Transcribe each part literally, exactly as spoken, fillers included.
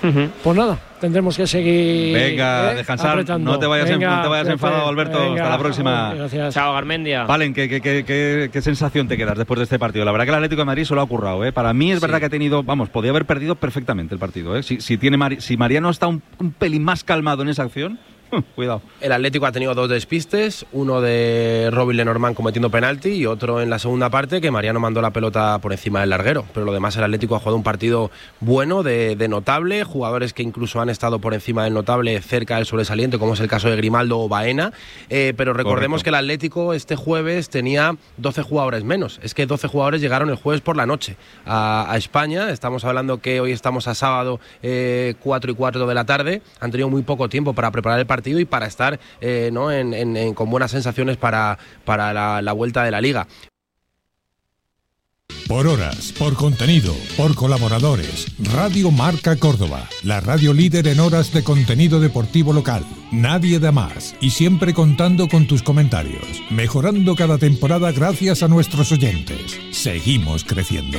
Uh-huh. Pues nada, tendremos que seguir. Venga, ¿eh? descansar. Apretando. No te vayas, venga, en, no te vayas enfadado, Alberto. Venga, hasta la próxima. Gracias. Chao, Garmendia. Valen, ¿qué, qué, qué, qué, qué sensación te quedas después de este partido? La verdad que el Atlético de Madrid se lo ha currado, ¿eh? Para mí es sí. verdad que ha tenido, vamos, podía haber perdido perfectamente el partido, ¿eh? Si, si, tiene Mari, si Mariano está un, un pelín más calmado en esa acción. Cuidado. El Atlético ha tenido dos despistes, uno de Robin Lenormand cometiendo penalti y otro en la segunda parte que Mariano mandó la pelota por encima del larguero, pero lo demás el Atlético ha jugado un partido bueno, de, de notable, jugadores que incluso han estado por encima del notable, cerca del sobresaliente, como es el caso de Grimaldo o Baena, eh, pero recordemos Correcto. que el Atlético este jueves tenía doce jugadores menos, es que doce jugadores llegaron el jueves por la noche a, a España, estamos hablando que hoy estamos a sábado eh, cuatro y cuatro de la tarde, han tenido muy poco tiempo para preparar el partido y para estar eh, ¿no? en, en, en, con buenas sensaciones para, para la, la vuelta de la Liga. Por horas, por contenido, por colaboradores, Radio Marca Córdoba, la radio líder en horas de contenido deportivo local. Nadie da más y siempre contando con tus comentarios, mejorando cada temporada gracias a nuestros oyentes. Seguimos creciendo.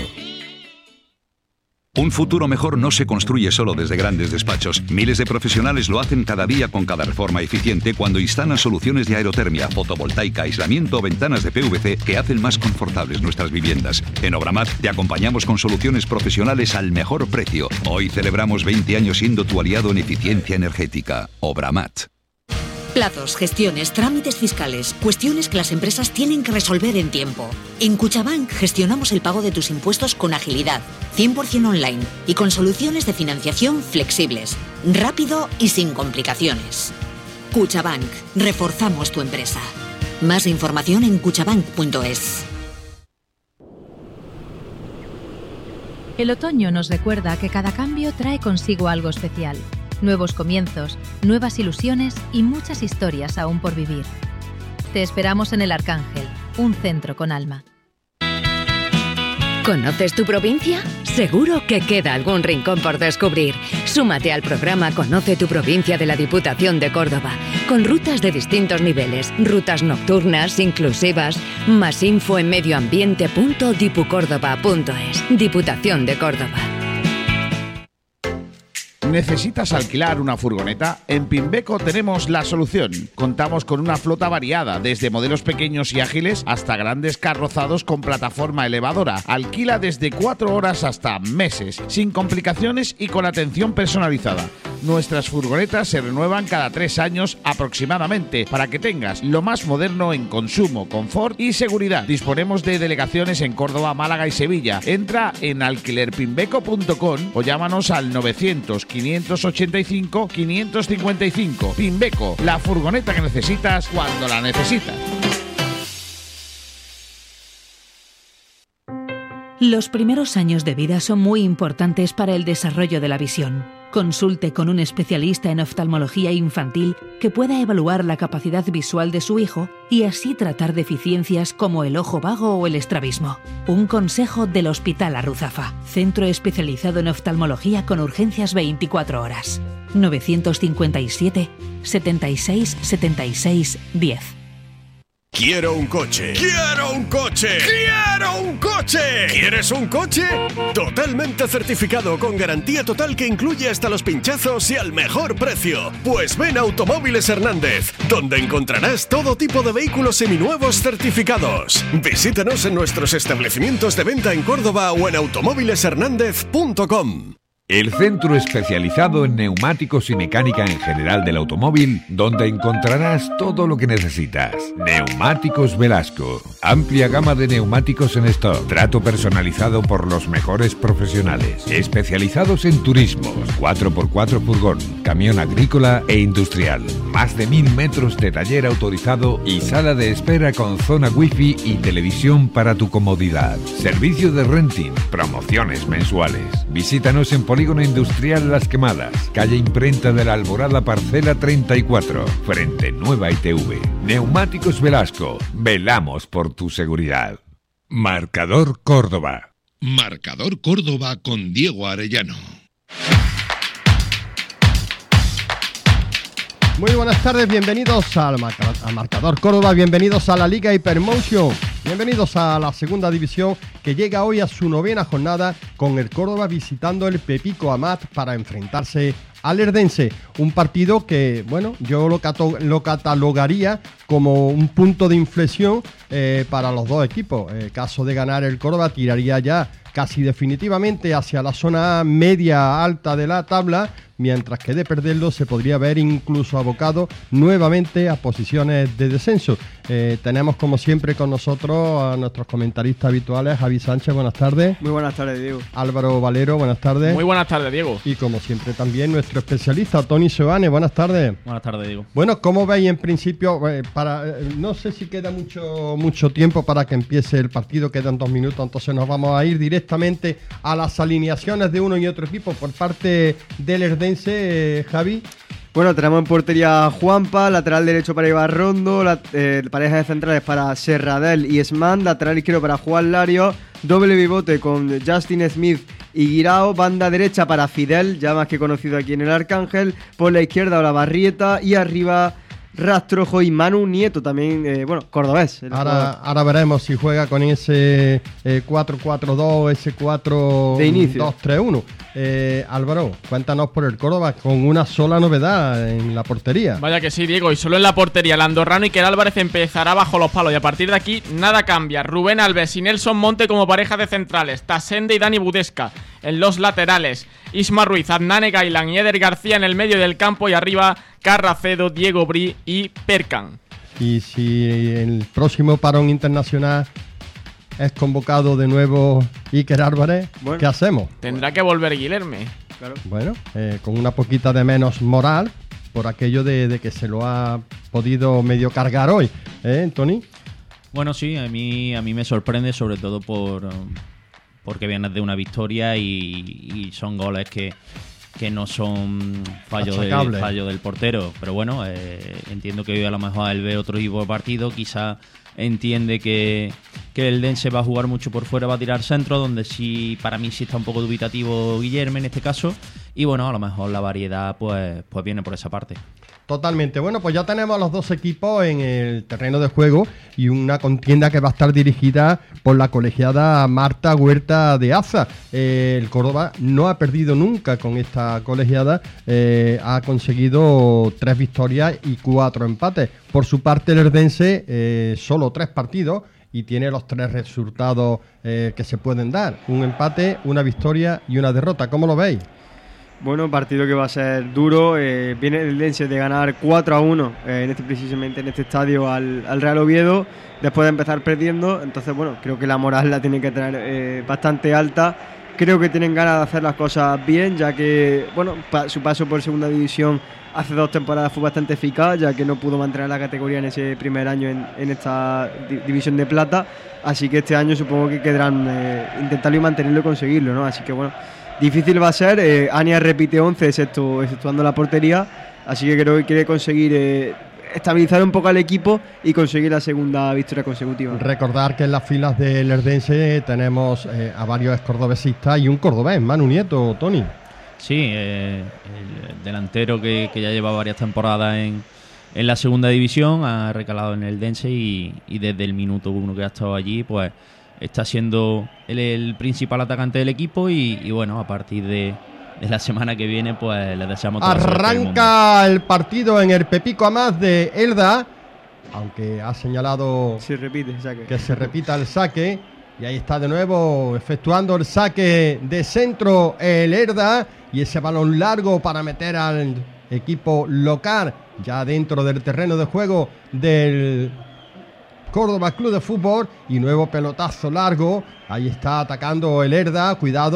Un futuro mejor no se construye solo desde grandes despachos. Miles de profesionales lo hacen cada día con cada reforma eficiente cuando instalan soluciones de aerotermia, fotovoltaica, aislamiento o ventanas de P V C que hacen más confortables nuestras viviendas. En Obramat te acompañamos con soluciones profesionales al mejor precio. Hoy celebramos veinte años siendo tu aliado en eficiencia energética. Obramat. Plazos, gestiones, trámites fiscales, cuestiones que las empresas tienen que resolver en tiempo. En Cuchabank gestionamos el pago de tus impuestos con agilidad, cien por ciento online y con soluciones de financiación flexibles, rápido y sin complicaciones. Cuchabank, reforzamos tu empresa. Más información en cuchabank punto es. El otoño nos recuerda que cada cambio trae consigo algo especial. Nuevos comienzos, nuevas ilusiones y muchas historias aún por vivir. Te esperamos en El Arcángel, un centro con alma. ¿Conoces tu provincia? Seguro que queda algún rincón por descubrir. Súmate al programa Conoce tu provincia de la Diputación de Córdoba, con rutas de distintos niveles, rutas nocturnas, inclusivas. Más info en medioambiente punto dipucórdoba punto es. Diputación de Córdoba. ¿Necesitas alquilar una furgoneta? En Pimbeco tenemos la solución. Contamos con una flota variada, desde modelos pequeños y ágiles hasta grandes carrozados con plataforma elevadora. Alquila desde cuatro horas hasta meses, sin complicaciones y con atención personalizada. Nuestras furgonetas se renuevan cada tres años aproximadamente para que tengas lo más moderno en consumo, confort y seguridad. Disponemos de delegaciones en Córdoba, Málaga y Sevilla. Entra en alquiler pimbeco punto com o llámanos al novecientos, quinientos ochenta y cinco, quinientos cincuenta y cinco. Pimbeco, la furgoneta que necesitas cuando la necesitas. Los primeros años de vida son muy importantes para el desarrollo de la visión. Consulte con un especialista en oftalmología infantil que pueda evaluar la capacidad visual de su hijo y así tratar deficiencias como el ojo vago o el estrabismo. Un consejo del Hospital Arruzafa, centro especializado en oftalmología con urgencias veinticuatro horas. novecientos cincuenta y siete, setenta y seis, setenta y seis, diez. Quiero un coche. ¡Quiero un coche! ¡Quiero un coche! ¿Quieres un coche? Totalmente certificado, con garantía total que incluye hasta los pinchazos y al mejor precio. Pues ven a Automóviles Hernández, donde encontrarás todo tipo de vehículos seminuevos certificados. Visítanos en nuestros establecimientos de venta en Córdoba o en automóviles hernández punto com. El centro especializado en neumáticos y mecánica en general del automóvil, donde encontrarás todo lo que necesitas. Neumáticos Velasco. Amplia gama de neumáticos en stock. Trato personalizado por los mejores profesionales. Especializados en turismos, cuatro por cuatro furgón, camión agrícola e industrial. Más de mil metros de taller autorizado y sala de espera con zona wifi y televisión para tu comodidad. Servicio de renting, promociones mensuales. Visítanos en Polígono Industrial Las Quemadas, calle Imprenta de la Alborada, parcela treinta y cuatro, frente Nueva I T V. Neumáticos Velasco, velamos por tu seguridad. Marcador Córdoba. Marcador Córdoba con Diego Arellano. Muy buenas tardes, bienvenidos al Marcador, al Marcador Córdoba, bienvenidos a la Liga Hypermotion. Bienvenidos a la segunda división que llega hoy a su novena jornada con el Córdoba visitando el Pepico Amat para enfrentarse al Herdense. Un partido que, bueno, yo lo, cato- lo catalogaría como un punto de inflexión eh, para los dos equipos. En caso de ganar el Córdoba tiraría ya casi definitivamente hacia la zona media alta de la tabla, mientras que de perderlo se podría ver incluso abocado nuevamente a posiciones de descenso. Eh, tenemos como siempre con nosotros a nuestros comentaristas habituales, Javi Sánchez, buenas tardes. Muy buenas tardes, Diego. Álvaro Valero, buenas tardes. Muy buenas tardes, Diego. Y como siempre también nuestro especialista, Tony Seoane, buenas tardes. Buenas tardes, Diego. Bueno, ¿cómo veis en principio? Eh, para eh, no sé si queda mucho, mucho tiempo para que empiece el partido, quedan dos minutos, entonces nos vamos a ir directamente a las alineaciones de uno y otro equipo por parte del Herdense, eh, Javi. Bueno, tenemos en portería a Juanpa, lateral derecho para Ibar Rondo, la, eh, pareja de centrales para Serradell y Esman, lateral izquierdo para Juan Lario, doble pivote con Justin Smith y Guirao, banda derecha para Fidel, ya más que conocido aquí en el Arcángel, por la izquierda Olavarrieta y arriba Rastrojo y Manu Nieto, también, eh, bueno, cordobés. Ahora, ahora veremos si juega con ese eh, cuatro cuatro dos, ese cuatro dos tres uno. Eh, Álvaro, cuéntanos por el Córdoba con una sola novedad en la portería. Vaya que sí, Diego, y solo en la portería el andorrano Iker Álvarez empezará bajo los palos y a partir de aquí nada cambia. Rubén Alves y Nelson Monte como pareja de centrales, Tasende y Dani Budesca en los laterales, Isma Ruiz, Adnane Gailan y Eder García en el medio del campo y arriba Carracedo, Diego Brí y Perkan. Y si el próximo parón internacional es convocado de nuevo Iker Álvarez, bueno, ¿qué hacemos? Tendrá que volver Guilherme. Claro. Bueno, eh, con una poquita de menos moral por aquello de, de que se lo ha podido medio cargar hoy, ¿eh, Tony? Bueno, sí, a mí, a mí me sorprende sobre todo por porque vienes de una victoria y, y son goles que que no son fallo, de, fallo del portero, pero bueno, eh, entiendo que hoy a lo mejor él ve otro tipo de partido, quizá entiende que, que el Dense va a jugar mucho por fuera, va a tirar centro, donde sí, para mí sí está un poco dubitativo Guilherme en este caso, y bueno, a lo mejor la variedad pues, pues viene por esa parte. Totalmente. Bueno, pues ya tenemos a los dos equipos en el terreno de juego y una contienda que va a estar dirigida por la colegiada Marta Huerta de Aza. Eh, el Córdoba no ha perdido nunca con esta colegiada, eh, ha conseguido tres victorias y cuatro empates. Por su parte el Herdense, eh, solo tres partidos y tiene los tres resultados eh, que se pueden dar. Un empate, una victoria y una derrota. ¿Cómo lo veis? Bueno, partido que va a ser duro. Eh, viene el Dense de ganar cuatro a uno eh, en este, precisamente en este estadio al, al Real Oviedo, después de empezar perdiendo. Entonces, bueno, creo que la moral la tienen que tener eh, bastante alta. Creo que tienen ganas de hacer las cosas bien, ya que, bueno, pa- su paso por segunda división hace dos temporadas fue bastante eficaz, ya que no pudo mantener la categoría en ese primer año en, en esta di- división de plata. Así que este año supongo que quedarán eh, intentarlo y mantenerlo y conseguirlo, ¿no? Así que, bueno, difícil va a ser. eh, Ania repite once, excepto, exceptuando la portería, así que creo que quiere conseguir eh, estabilizar un poco al equipo y conseguir la segunda victoria consecutiva. Recordar que en las filas del Herdense tenemos eh, a varios cordobesistas y un cordobés, Manu Nieto, Tony. Sí, eh, el delantero que, que ya lleva varias temporadas en, en la segunda división ha recalado en el Dense y, y desde el minuto uno que ha estado allí, pues está siendo el, el principal atacante del equipo y, y bueno, a partir de, de la semana que viene pues le deseamos toda la suerte del mundo. Arranca el partido en el Pepico Amat de Elda, aunque ha señalado se repite el saque. que se repita el saque y ahí está de nuevo efectuando el saque de centro el Elda y ese balón largo para meter al equipo local ya dentro del terreno de juego del Córdoba Club de Fútbol y nuevo pelotazo largo, ahí está atacando el Herda, cuidado,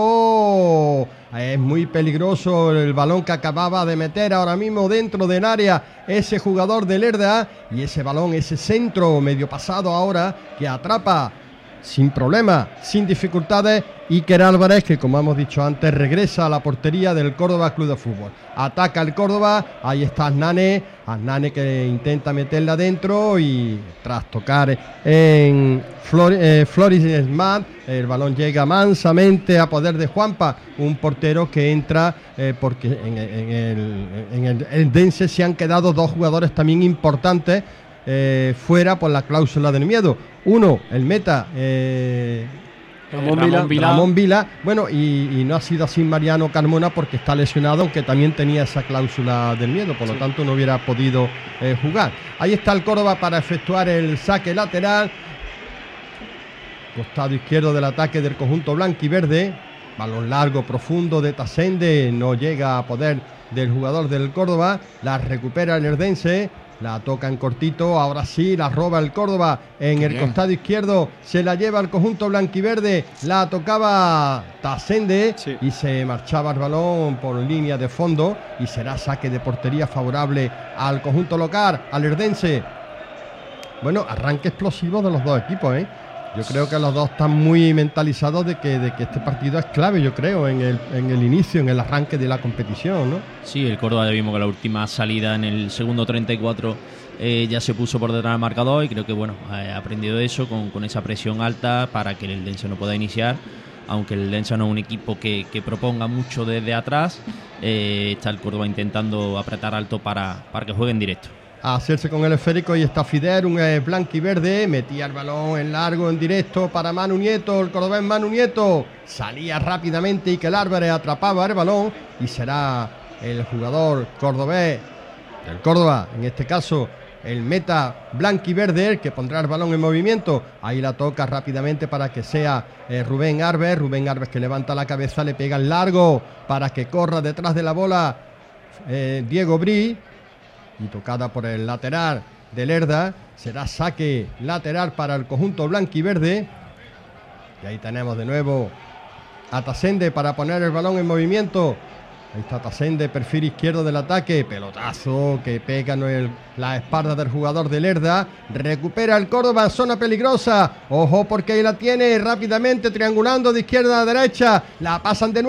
ojo, es muy peligroso el balón que acababa de meter ahora mismo dentro del área ese jugador del Herda y ese balón, ese centro medio pasado ahora que atrapa sin problema, sin dificultades Iker Álvarez, que como hemos dicho antes regresa a la portería del Córdoba Club de Fútbol. Ataca el Córdoba, ahí está Adnane, Adnane que intenta meterla adentro y tras tocar en Flor, eh, Floris Smart, el balón llega mansamente a poder de Juanpa, un portero que entra eh, porque en, en el, en el, el Dense se han quedado dos jugadores también importantes eh, fuera por la cláusula del miedo. Uno, el meta eh, Ramón, Ramón, Vila. Ramón Vila, bueno, y, y no ha sido así Mariano Carmona porque está lesionado, aunque también tenía esa cláusula del miedo, por lo sí. tanto no hubiera podido eh, jugar. Ahí está el Córdoba para efectuar el saque lateral, costado izquierdo del ataque del conjunto blanquiverde, balón largo, profundo de Tasende, no llega a poder del jugador del Córdoba, la recupera el herdense, la toca en cortito, ahora sí, la roba el Córdoba en el Bien. costado izquierdo, se la lleva al conjunto blanquiverde, la tocaba Tasende sí. y se marchaba el balón por línea de fondo y será saque de portería favorable al conjunto local, al herdense. Bueno, arranque explosivo de los dos equipos, ¿eh? Yo creo que los dos están muy mentalizados de que, de que este partido es clave, yo creo, en el, en el inicio, en el arranque de la competición, ¿no? Sí, el Córdoba ya vimos que la última salida en el segundo treinta y cuatro eh, ya se puso por detrás del marcador y creo que, bueno, ha aprendido eso con, con esa presión alta para que el Eldense no pueda iniciar. Aunque el Eldense no es un equipo que, que proponga mucho desde atrás, eh, está el Córdoba intentando apretar alto para, para que juegue en directo. A hacerse con el esférico y está Fidel, un eh, blanquiverde, metía el balón en largo, en directo para Manu Nieto, el cordobés Manu Nieto, salía rápidamente y que el Álvarez atrapaba el balón y será el jugador cordobés del Córdoba, en este caso el meta blanquiverde, el que pondrá el balón en movimiento, ahí la toca rápidamente para que sea eh, Rubén Arbes, Rubén Arbes que levanta la cabeza, le pega el largo para que corra detrás de la bola eh, Diego Brí, y tocada por el lateral de Lerda, será saque lateral para el conjunto blanquiverde. Y ahí tenemos de nuevo a Tasende para poner el balón en movimiento. Ahí está Tasende, perfil izquierdo del ataque, pelotazo que pega en el, la espalda del jugador de Lerda, recupera el Córdoba, zona peligrosa, ojo porque ahí la tiene rápidamente, triangulando de izquierda a derecha, la pasan de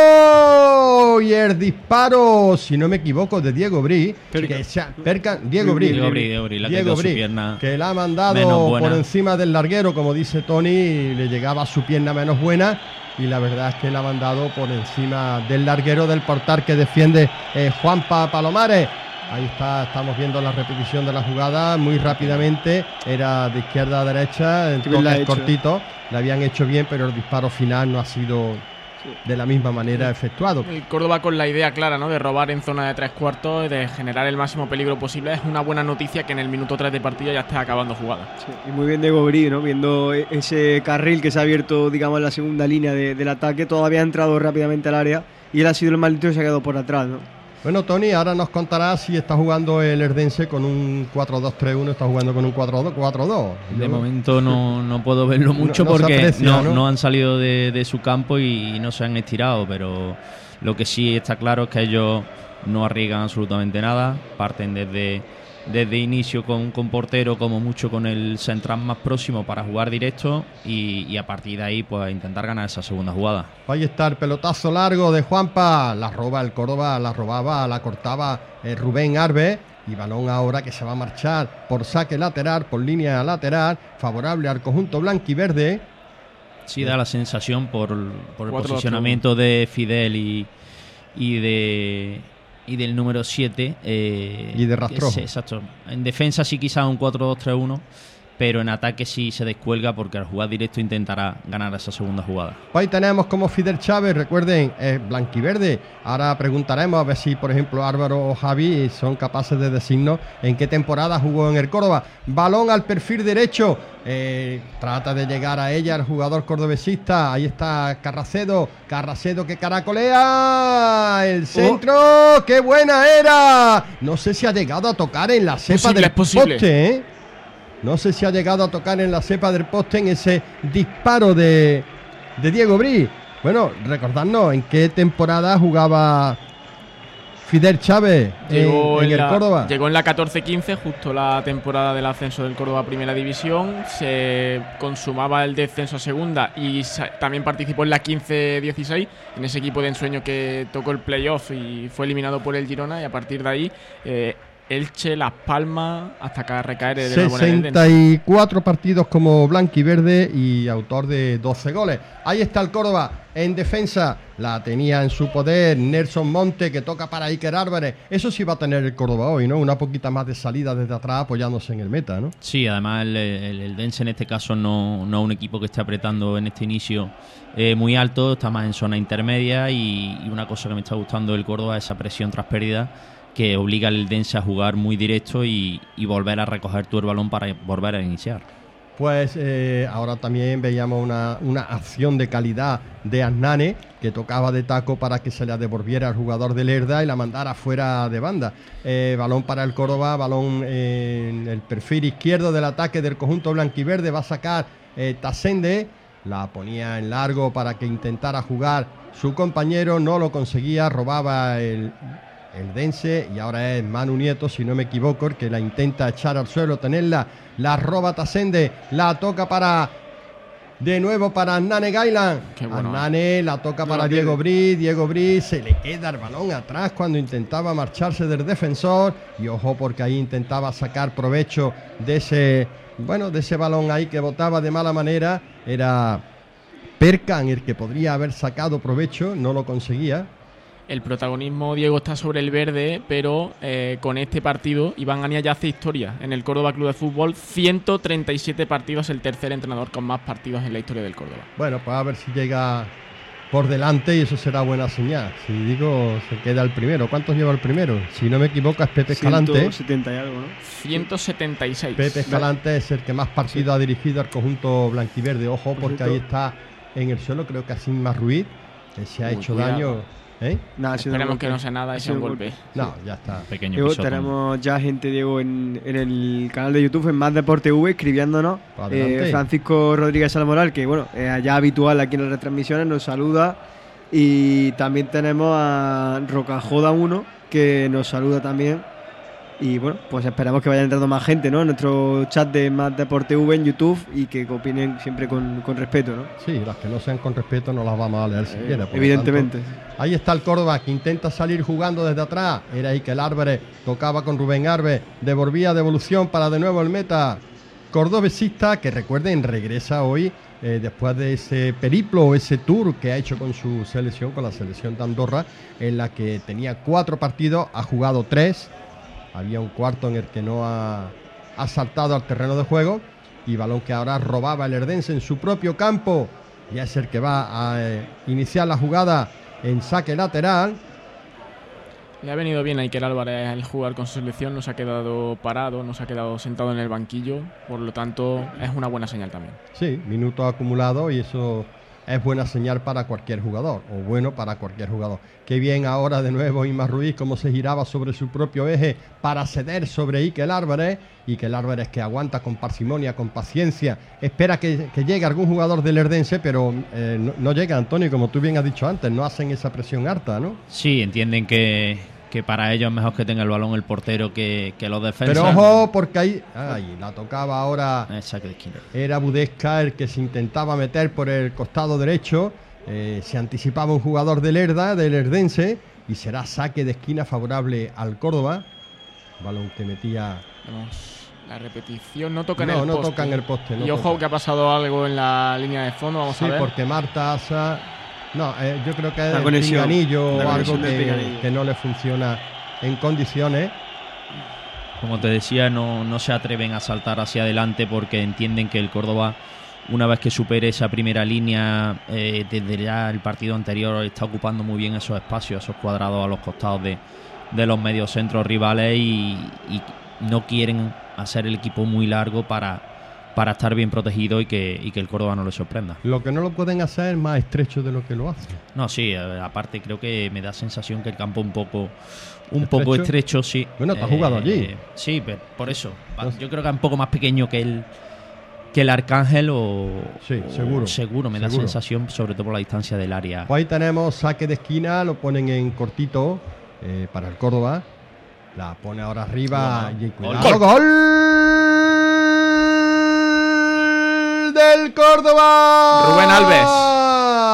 nuevo, y el disparo, si no me equivoco, de Diego Brí, que se, perca, Diego Brí, Diego Brí, Diego Brí, la Diego Brí pierna que la ha mandado por encima del larguero, como dice Tony, le llegaba su pierna menos buena, y la verdad es que la ha mandado por encima del larguero del portal que defiende eh, Juanpa Palomares. Ahí está, estamos viendo la repetición de la jugada muy rápidamente, era de izquierda a derecha, en toques cortitos, la habían hecho bien, pero el disparo final no ha sido de la misma manera efectuado. El Córdoba con la idea clara, ¿no?, de robar en zona de tres cuartos, de generar el máximo peligro posible. Es una buena noticia que en el minuto tres de partido ya esté acabando jugada. Sí, y muy bien de Gobrí, ¿no?, viendo ese carril que se ha abierto, digamos, en la segunda línea de, del ataque, todavía ha entrado rápidamente al área y él ha sido el maldito y se ha quedado por atrás, ¿no? Bueno, Tony, ahora nos contará si está jugando el herdense con un cuatro dos tres uno, está jugando con un cuatro dos cuatro dos. De momento no, no puedo verlo mucho no, no porque aprecia, no, ¿no? no han salido de, de su campo y no se han estirado, pero lo que sí está claro es que ellos no arriesgan absolutamente nada, parten desde, desde inicio con, con portero, como mucho con el central más próximo para jugar directo y, y a partir de ahí pues intentar ganar esa segunda jugada. Ahí está el pelotazo largo de Juanpa, la roba el Córdoba, la robaba, la cortaba eh, Rubén Arbes, y balón ahora que se va a marchar por saque lateral, por línea lateral, favorable al conjunto blanquiverde. Sí, da la sensación por, por el posicionamiento de Fidel y, y de... y del número siete eh, y de Rastrojo. Exacto. En defensa sí quizás un cuatro dos tres uno, pero en ataque sí se descuelga porque al jugar directo intentará ganar esa segunda jugada. Ahí tenemos como Fidel Chávez, recuerden, es blanquiverde. Ahora preguntaremos a ver si, por ejemplo, Álvaro o Javi son capaces de decirnos en qué temporada jugó en el Córdoba. Balón al perfil derecho, eh, trata de llegar a ella el jugador cordobesista. Ahí está Carracedo, Carracedo que caracolea el centro, oh. ¡Qué buena era! No sé si ha llegado a tocar en la cepa posible, del poste, ¿eh? No sé si ha llegado a tocar en la cepa del poste en ese disparo de, de Diego Brí. Bueno, recordadnos en qué temporada jugaba Fidel Chávez llegó en, en, en el la, Córdoba. Llegó en la catorce quince, justo la temporada del ascenso del Córdoba a Primera División. Se consumaba el descenso a Segunda y también participó en la quince dieciséis, en ese equipo de ensueño que tocó el playoff y fue eliminado por el Girona, y a partir de ahí... Eh, Elche, Las Palmas, hasta acá recaer de nuevo en el Eldense. sesenta y cuatro partidos como blanquiverde y autor de doce goles. Ahí está el Córdoba en defensa. La tenía en su poder Nelson Monte, que toca para Iker Álvarez. Eso sí va a tener el Córdoba hoy, ¿no? Una poquita más de salida desde atrás apoyándose en el meta, ¿no? Sí, además el, el, el Eldense en este caso no, no es un equipo que esté apretando en este inicio eh, muy alto, está más en zona intermedia y, y una cosa que me está gustando del Córdoba es esa presión tras pérdida que obliga al Eldense a jugar muy directo y, y volver a recoger tú el balón para volver a iniciar. Pues eh, ahora también veíamos una, una acción de calidad de Hernane, que tocaba de taco para que se la devolviera al jugador del Lerda y la mandara fuera de banda. Eh, balón para el Córdoba, balón en el perfil izquierdo del ataque del conjunto blanquiverde, va a sacar eh, Tasende, la ponía en largo para que intentara jugar su compañero, no lo conseguía, robaba el... el Dense, y ahora es Manu Nieto, si no me equivoco, el que la intenta echar al suelo, tenerla, la roba Tasende, la toca para, de nuevo para Hernane Gailan, bueno. Hernane la toca no para Diego Briz, Diego Briz, se le queda el balón atrás cuando intentaba marcharse del defensor, y ojo porque ahí intentaba sacar provecho de ese, bueno, de ese balón ahí que botaba de mala manera, era Perkan el que podría haber sacado provecho, no lo conseguía. El protagonismo, Diego, está sobre el verde, pero eh, con este partido Iván Ania ya hace historia en el Córdoba Club de Fútbol. ciento treinta y siete partidos, el tercer entrenador con más partidos en la historia del Córdoba. Bueno, pues a ver si llega por delante y eso será buena señal. Si digo, se queda el primero. ¿Cuántos lleva el primero? Si no me equivoco es Pepe Escalante. ciento setenta y algo, ¿no? ciento setenta y seis. Pepe Escalante es el que más partidos sí. ha dirigido al conjunto blanquiverde. Ojo, porque ahí está en el suelo, creo que Asim Ruiz, que se ha Muy hecho cuidado. daño... ¿Eh? Nada, Esperemos que no sea nada y sea un golpe. No, ya está. Pequeño Diego, tenemos ya gente, Diego, en, en el canal de YouTube, en Más Deporte V, escribiéndonos. Eh, Francisco Rodríguez Almoral, que bueno, es ya habitual aquí en las retransmisiones, nos saluda. Y también tenemos a Rocajoda uno, que nos saluda también. Y bueno, pues esperamos que vaya entrando más gente, ¿no? En nuestro chat de Más Deporte V en YouTube y que opinen siempre con, con respeto, ¿no? Sí, las que no sean con respeto no las vamos a leer siquiera. Eh, evidentemente. Tanto, ahí está el Córdoba que intenta salir jugando desde atrás. Era Iker Álvarez, tocaba con Rubén Arbe, devolvía devolución para de nuevo el meta cordobesista, que recuerden, regresa hoy eh, después de ese periplo, ese tour que ha hecho con su selección, con la selección de Andorra, en la que tenía cuatro partidos, ha jugado tres. Había un cuarto en el que no ha, ha saltado al terreno de juego y balón que ahora robaba el Eldense en su propio campo. Ya es el que va a eh, iniciar la jugada en saque lateral. Le ha venido bien a Iker Álvarez el jugar con su selección, no se ha quedado parado, no se ha quedado sentado en el banquillo, por lo tanto es una buena señal también. Sí, minutos acumulados y eso es buena señal para cualquier jugador, o bueno para cualquier jugador. Qué bien ahora de nuevo Isma Ruiz, cómo se giraba sobre su propio eje para ceder sobre Iker Álvarez, y Iker Álvarez que aguanta con parsimonia, con paciencia, espera que, que llegue algún jugador del Eldense, pero eh, no, no llega, Antonio, como tú bien has dicho antes, no hacen esa presión harta, ¿no? Sí, entienden que, que para ellos es mejor que tenga el balón el portero que, que los defensas. Pero ojo, porque ahí, ay, la tocaba ahora, era Budesca el que se intentaba meter por el costado derecho, eh, se anticipaba un jugador del Lerda, del Eldense, y será saque de esquina favorable al Córdoba. Balón que metía... Vamos, la repetición, no toca en no, el no poste. toca en el poste. No y ojo toca. que ha pasado algo en la línea de fondo, vamos sí, a ver. Sí, porque Marta Asa... No, eh, yo creo que es el pinganillo o algo que, que no le funciona en condiciones. Como te decía, no, no se atreven a saltar hacia adelante porque entienden que el Córdoba, una vez que supere esa primera línea, eh, desde ya el partido anterior está ocupando muy bien esos espacios, esos cuadrados a los costados de, de los mediocentros rivales y, y no quieren hacer el equipo muy largo para... para estar bien protegido y que, y que el Córdoba no le sorprenda. Lo que no lo pueden hacer es más estrecho de lo que lo hacen. No, sí, aparte creo que me da sensación que el campo un poco un ¿Estrecho? poco estrecho, sí. Bueno, te has eh, jugado allí. Sí, pero por eso. Yo creo que es un poco más pequeño que el que el Arcángel o... Sí, seguro. O seguro, me seguro. da sensación, sobre todo por la distancia del área. Pues ahí tenemos saque de esquina, lo ponen en cortito eh, para el Córdoba. La pone ahora arriba. Bueno, y cuidado, ¡Gol! ¡Gol! del Córdoba. Rubén Alves.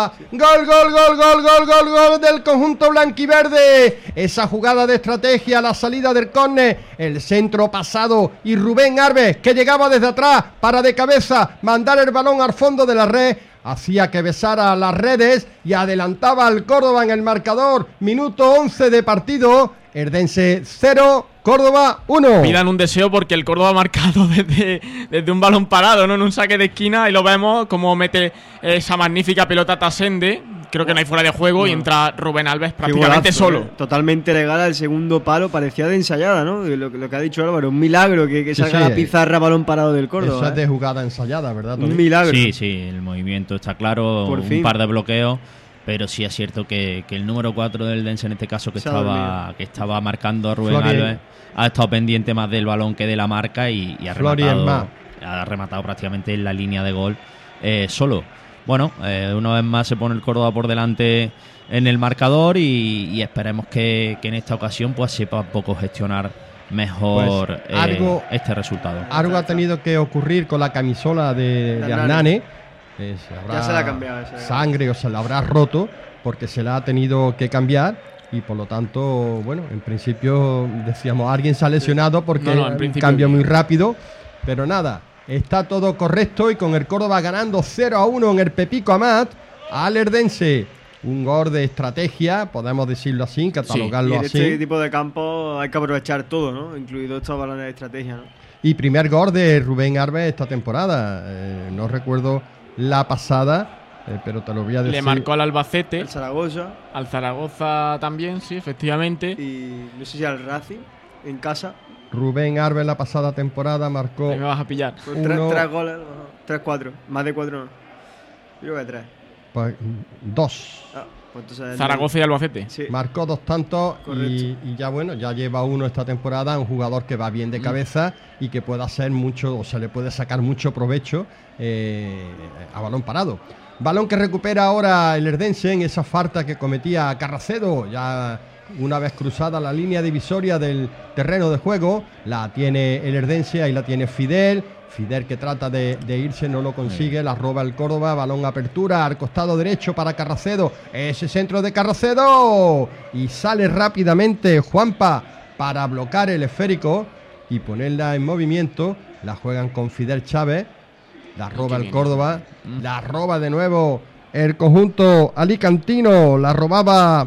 Córdoba. Gol, gol, gol, gol, gol, gol, gol del conjunto blanquiverde. Esa jugada de estrategia, la salida del córner, el centro pasado y Rubén Arves, que llegaba desde atrás para de cabeza mandar el balón al fondo de la red, hacía que besara las redes y adelantaba al Córdoba en el marcador. Minuto once de partido. Erdense cero, Córdoba uno. Pidan un deseo porque el Córdoba ha marcado desde, desde un balón parado, ¿no? En un saque de esquina, y lo vemos como mete esa magnífica pelota Tasende. Creo que no hay fuera de juego, no. Y entra Rubén Alves prácticamente golazo, solo. Eh. Totalmente legal al segundo palo, parecía de ensayada, ¿no? Lo, lo que ha dicho Álvaro, un milagro que, que sí, salga sí, la pizarra balón parado del Córdoba. Eso ¿eh? es de jugada ensayada, ¿verdad, Tony? Un milagro. Sí, sí, el movimiento está claro, Por un fin. par de bloqueos. Pero sí es cierto que, que el número cuatro del Dense, en este caso, que estaba que estaba marcando a Rubén Flori. Alves, ha estado pendiente más del balón que de la marca y, y ha, rematado, ha rematado prácticamente en la línea de gol eh, solo. Bueno, eh, una vez más se pone el Córdoba por delante en el marcador y, y esperemos que, que en esta ocasión pues sepa un poco gestionar mejor pues, eh, algo, este resultado. Algo ha tenido que ocurrir con la camisola de, de Hernane. Eh, se habrá ya se la ha cambiado esa. Sangre o se la habrá roto porque se la ha tenido que cambiar y por lo tanto, bueno, en principio decíamos alguien se ha lesionado porque no, no, en cambia muy rápido, pero nada, está todo correcto y con el Córdoba ganando cero a uno en el Pepico Amat al Erdense. Un gol de estrategia, podemos decirlo así, catalogarlo sí, y en así. este tipo de campo hay que aprovechar todo, ¿no? Incluido estos balones de estrategia, ¿no? Y primer gol de Rubén Arves esta temporada. Eh, no recuerdo la pasada, eh, pero te lo voy a decir. Le marcó al Albacete. Al Zaragoza. Al Zaragoza también, sí, efectivamente. Y no sé si al Racing, en casa. Rubén Arves la pasada temporada marcó. Ahí me vas a pillar. Pues tres, tres goles, tres, cuatro. Más de cuatro no. Yo creo que tres. Pues dos. Ah, pues entonces Zaragoza y Albacete. Sí. Marcó dos tantos y, y ya bueno, ya lleva uno esta temporada, un jugador que va bien de cabeza y que puede hacer mucho, o se le puede sacar mucho provecho eh, a balón parado. Balón que recupera ahora el Erdense en esa falta que cometía Carracedo, ya una vez cruzada la línea divisoria del terreno de juego, la tiene el Erdense, ahí la tiene Fidel. Fidel que trata de, de irse, no lo consigue, la roba el Córdoba, balón apertura al costado derecho para Carracedo, ese centro de Carracedo y sale rápidamente Juanpa para bloquear el esférico y ponerla en movimiento. La juegan con Fidel Chávez, la roba el Córdoba, la roba de nuevo el conjunto alicantino, la robaba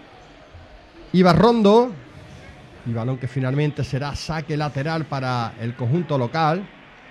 Ibarrondo y balón que finalmente será saque lateral para el conjunto local.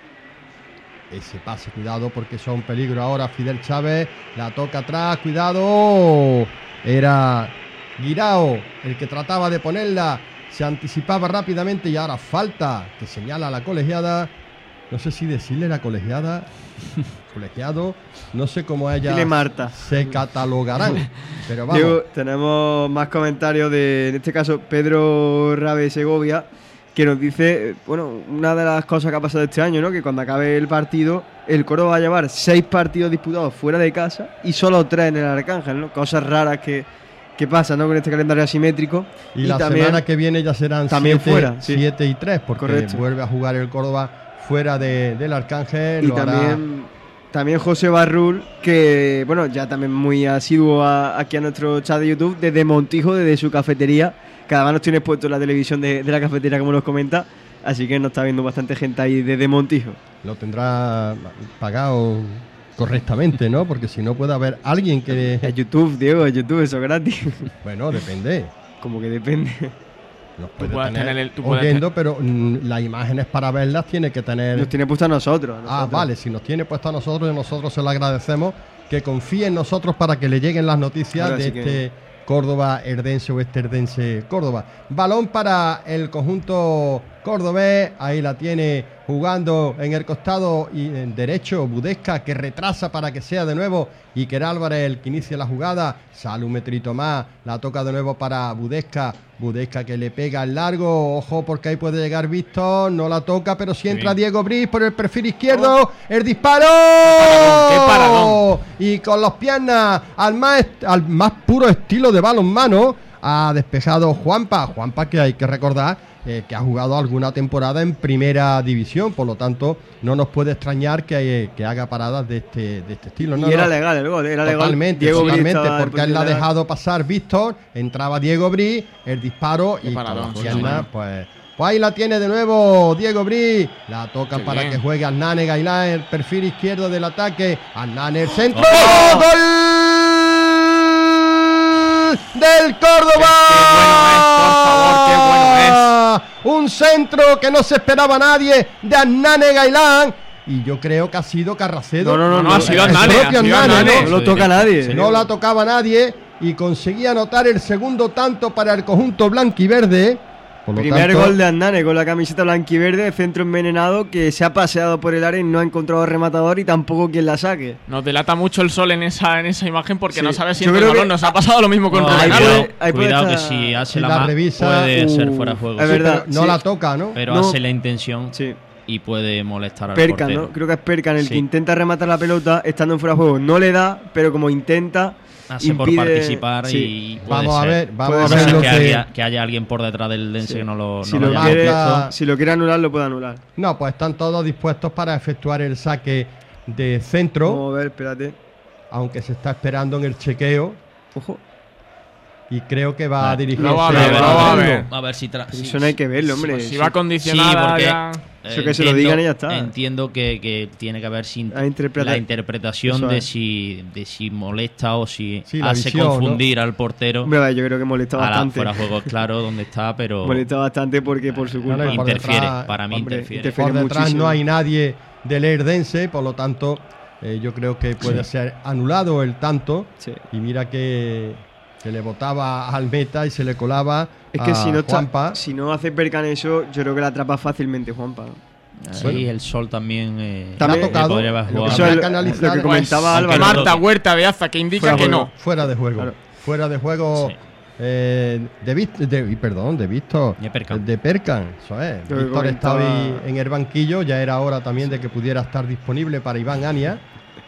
Ese pase, cuidado porque son peligro ahora. Fidel Chávez la toca atrás, cuidado. Era Guirao el que trataba de ponerla, se anticipaba rápidamente y ahora falta que señala la colegiada. No sé si decirle la colegiada, colegiado, no sé cómo ella Dile Marta. se catalogarán. Pero vamos. Diego, tenemos más comentarios de, en este caso, Pedro Rabe Segovia, que nos dice, bueno, una de las cosas que ha pasado este año, ¿no? Que cuando acabe el partido, el Córdoba va a llevar seis partidos disputados fuera de casa y solo tres en el Arcángel, ¿no? Cosas raras que, que pasan, ¿no? Con este calendario asimétrico. Y, y la también, semana que viene ya serán también siete, fuera, sí. siete y tres, porque correcto. Vuelve a jugar el Córdoba fuera de, del Arcángel. Y lo también, hará... también José Barrul, que, bueno, ya también muy asiduo a, aquí a nuestro chat de YouTube, desde Montijo, desde su cafetería. Cada vez nos tiene puesto en la televisión de, de la cafetería, como nos comenta. Así que nos está viendo bastante gente ahí desde Montijo. Lo tendrá pagado correctamente, ¿no? Porque si no puede haber alguien que... Es YouTube, Diego, es YouTube, eso es gratis. Bueno, depende. Como que depende. Nos puede tú puedes tener, tener el, tú oyendo, pero mm, las imágenes para verlas tiene que tener... Nos tiene puesto a nosotros, a nosotros. Ah, vale, si nos tiene puesto a nosotros, nosotros se lo agradecemos. Que confíe en nosotros para que le lleguen las noticias Ahora, de sí este... que... Córdoba Erdense o este Erdense Córdoba. Balón para el conjunto cordobés, ahí la tiene jugando en el costado y en derecho Budesca, que retrasa para que sea de nuevo Iker Álvarez el que inicia la jugada. Sale un metrito más, la toca de nuevo para Budesca. Budesca que le pega el largo, ojo porque ahí puede llegar Víctor, no la toca, pero si entra sí. Diego Briz por el perfil izquierdo, oh. el disparo, ¡Qué paradón! Y con las piernas al más, al más puro estilo de balonmano, ha despejado Juanpa. Juanpa, que hay que recordar eh, que ha jugado alguna temporada en primera división, por lo tanto no nos puede extrañar que, que haga paradas de este, de este estilo. No, y era no, legal el gol, era legal. Totalmente, Diego totalmente, Bri porque él la ha dejado pasar Víctor, entraba Diego Bri, el disparo y paradón, con las piernas, pues... Pues ahí la tiene de nuevo Diego Bri. La tocan para bien. Que juegue Hernán Gailán, el perfil izquierdo del ataque. Hernán, el centro. ¡Oh! ¡Gol del Córdoba! ¡Qué bueno es, por favor, qué bueno es! Un centro que no se esperaba nadie de Hernán Gailán. Y yo creo que ha sido Carracedo. No, no, no, no, no ha sido el Hernán, propio Hernán, no, no lo toca nadie. No la tocaba nadie y conseguía anotar el segundo tanto para el conjunto blanquiverde. Primer tanto, gol de Hernán con la camiseta blanquiverde, centro envenenado que se ha paseado por el área y no ha encontrado rematador y tampoco quien la saque. Nos delata mucho el sol en esa en esa imagen porque sí. no sabes si Yo el creo balón que... nos ha pasado lo mismo con no, Rubén. Cuidado, ahí cuidado puede que estar... si hace si la, la ma revisa, puede uh, ser fuera de juego. Es verdad, sí, no sí. la toca, ¿no? Pero no. hace la intención sí. y puede molestar al Perkan, portero. ¿no? Creo que es Perkan el sí. que intenta rematar la pelota estando en fuera de juego. No le da, pero como intenta... Hace impide... por participar sí. y puede vamos ser. a ver, vamos puede a ver ser lo que, que... haya, que haya alguien por detrás del Dense sí. que no lo, si, no lo lo quiere, marca... si lo quiere anular, lo puede anular. No, pues están todos dispuestos para efectuar el saque de centro. Vamos a ver, espérate. Aunque se está esperando en el chequeo. Ojo. Y creo que va no, a dirigirse. No va a ver, no va a ver. A ver si... Tra sí, eso no hay que verlo, hombre. Si, si sí. va condicionada sí, porque, ya... Eso que entiendo, se lo digan y ya está. Entiendo que, que tiene que haber sin la, interpreta la interpretación de si, de si molesta o si sí, hace visión, confundir ¿no? al portero. Hombre, yo creo que molesta a bastante. Fuera juego claro donde está, pero... molesta bastante porque por su culpa... No, no, interfiere, detrás, para mí hombre, interfiere. Por detrás muchísimo. no hay nadie del Erdense, por lo tanto eh, yo creo que puede sí. ser anulado el tanto. Sí. Y mira que... Se le botaba al meta y se le colaba es que a si no Juanpa. Está, si no hace Perkan eso, yo creo que la atrapa fácilmente Juanpa. Sí, bueno. el sol también, eh, también ha tocado. Podría haber eso es lo, lo que comentaba pues, Álvaro. Marta Huerta de Aza, que indica fuera que juego, no. Fuera de juego. Claro. Fuera de juego. Sí. Eh, de, de perdón, de Víctor. De Perkan. De Perkan, eso es. Yo Víctor estaba en el banquillo, ya era hora también de que pudiera estar disponible para Iván Ania.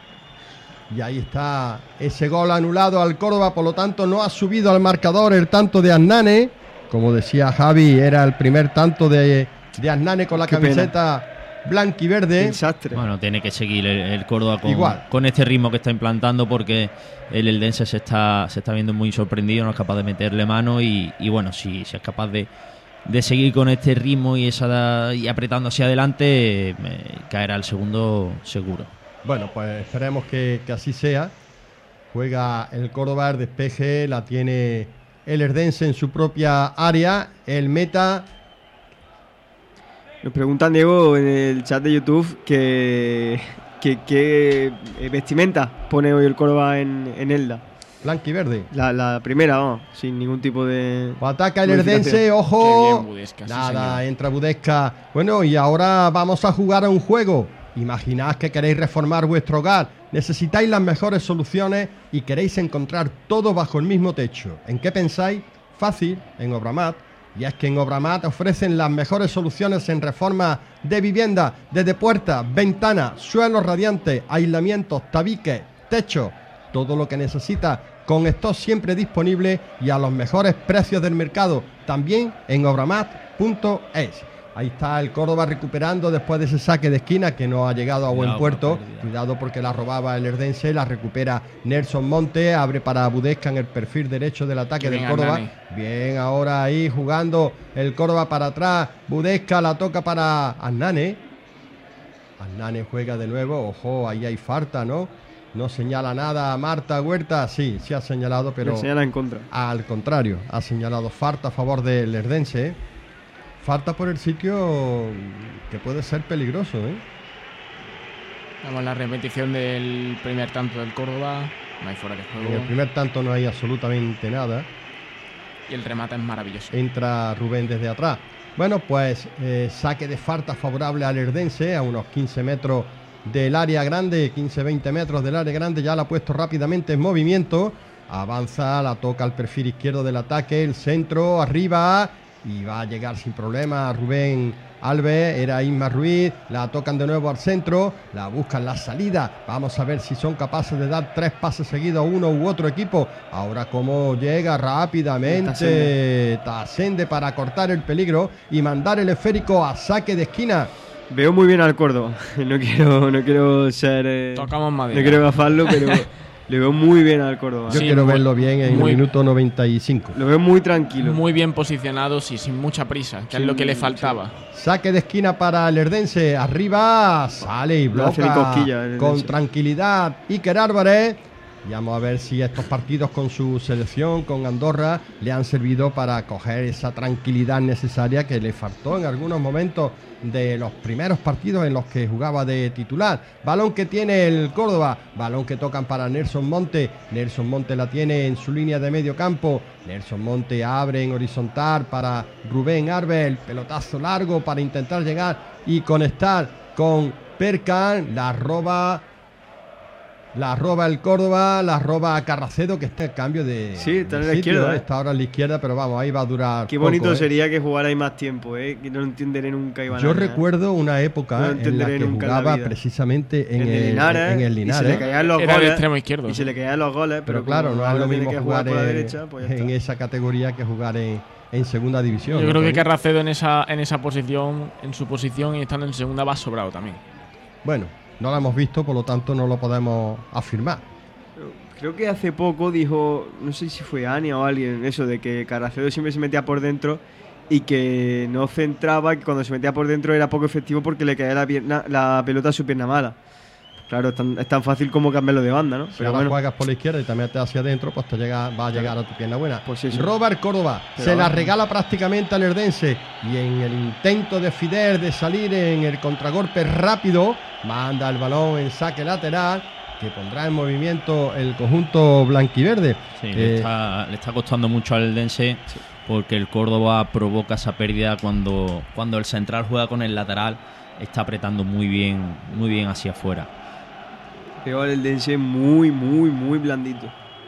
Y ahí está ese gol anulado al Córdoba, por lo tanto no ha subido al marcador el tanto de Hernán. Como decía Javi, era el primer tanto de, de Hernán con la Qué camiseta blanquiverde. Desastre. Bueno, tiene que seguir el, el Córdoba con, Igual. con este ritmo que está implantando porque el Eldense se está, se está viendo muy sorprendido, no es capaz de meterle mano y, y bueno, si, si es capaz de, de seguir con este ritmo y, esa, y apretando hacia adelante, eh, caerá el segundo seguro. Bueno, pues esperemos que, que así sea. Juega el Córdoba, el despeje, la tiene el Erdense en su propia área. El meta. Nos preguntan, Diego, en el chat de YouTube que qué vestimenta pone hoy el Córdoba en, en Elda. Blanquiverde. La, la primera, vamos, sin ningún tipo de... Ataca el Erdense, ojo. Bien, Budesca, Nada, sí, entra Budesca. Bueno, y ahora vamos a jugar a un juego. Imaginad que queréis reformar vuestro hogar, necesitáis las mejores soluciones y queréis encontrar todo bajo el mismo techo. ¿En qué pensáis? Fácil, en Obramat. Y es que en Obramat ofrecen las mejores soluciones en reforma de vivienda, desde puertas, ventanas, suelos radiantes, aislamientos, tabiques, techos, todo lo que necesitas con stock siempre disponible y a los mejores precios del mercado, también en obramat punto es. Ahí está el Córdoba recuperando después de ese saque de esquina que no ha llegado a buen puerto. Cuidado porque la robaba el Erdense, la recupera Nelson Monte, abre para Budesca en el perfil derecho del ataque del Córdoba. Bien, ahora ahí jugando el Córdoba para atrás. Budesca la toca para Hernán. Hernán juega de nuevo. Ojo, ahí hay falta, ¿no? No señala nada a Marta Huerta. Sí, sí ha señalado, pero... Le señala en contra. Al contrario, ha señalado falta a favor del Erdense. Falta por el sitio que puede ser peligroso, ¿eh? Vamos a la repetición del primer tanto del Córdoba. No hay fuera de juego. En el primer tanto no hay absolutamente nada. Y el remate es maravilloso. Entra Rubén desde atrás. Bueno, pues eh, saque de falta favorable al Erdense a unos quince metros del área grande, quince veinte metros del área grande. Ya la ha puesto rápidamente en movimiento. Avanza, la toca al perfil izquierdo del ataque, el centro, arriba... y va a llegar sin problema Rubén Alves, era Isma Ruiz, la tocan de nuevo al centro, la buscan la salida, vamos a ver si son capaces de dar tres pases seguidos a uno u otro equipo. Ahora cómo llega rápidamente Tasende para cortar el peligro y mandar el esférico a saque de esquina. Veo muy bien al Córdoba, no quiero, no quiero ser... Eh, Tocamos madera. No quiero gafarlo, pero... Le veo muy bien al Córdoba. Yo Sí, quiero muy, verlo bien en muy, el minuto noventa y cinco. Lo veo muy tranquilo. Muy bien posicionados y sin mucha prisa, que Sí, es lo que le faltaba. Sí. Saque de esquina para el Erdense. Arriba sale y bloquea cosquilla, con tranquilidad Iker Álvarez. Y vamos a ver si estos partidos con su selección, con Andorra, le han servido para coger esa tranquilidad necesaria que le faltó en algunos momentos de los primeros partidos en los que jugaba de titular. Balón que tiene el Córdoba, balón que tocan para Nelson Monte. Nelson Monte la tiene en su línea de medio campo. Nelson Monte abre en horizontal para Rubén Alves, el pelotazo largo para intentar llegar y conectar con Perkan. La roba La roba el Córdoba, la roba a Carracedo, que está el cambio de. Sí, está de en la sitio, izquierda, ¿eh? Está ahora en la izquierda, pero vamos, ahí va a durar. Qué bonito poco, ¿eh? sería que jugara ahí más tiempo, ¿eh? Que no lo entenderé nunca. Iván Yo Ana, recuerdo ¿eh? una época No en la que nunca en jugaba la vida. precisamente en, En el el, Linares, en el y se Linares. le caían los Era de goles, extremo izquierdo. Y se le caían los goles, pero pero claro, como no es lo ahora tiene mismo que jugar por la en, derecha, pues ya en está. esa categoría que jugar en, en segunda división. Yo ¿no, creo que Tony? Carracedo en esa, en esa posición, en su posición y estando en segunda va sobrado también. Bueno, no lo hemos visto, por lo tanto no lo podemos afirmar. Creo que hace poco dijo, no sé si fue Ania o alguien, eso de que Carracedo siempre se metía por dentro y que no centraba, que cuando se metía por dentro era poco efectivo porque le caía la, pierna, la pelota a su pierna mala. Claro, es tan, es tan fácil como cambiarlo de banda, ¿no? Si Pero ahora bueno, juegas por la izquierda y te metes hacia adentro, pues te llega, va a llegar a tu pierna buena. Pues eso. Robert Córdoba Pero se la vamos. regala prácticamente al Erdense y en el intento de Fidel de salir en el contragolpe rápido, manda el balón en saque lateral que pondrá en movimiento el conjunto blanquiverde. Sí, Eh, le, está, le está costando mucho al Eldense porque el Córdoba provoca esa pérdida cuando, cuando el central juega con el lateral, está apretando muy bien, muy bien hacia afuera. peor el Dense muy, muy, muy blandito.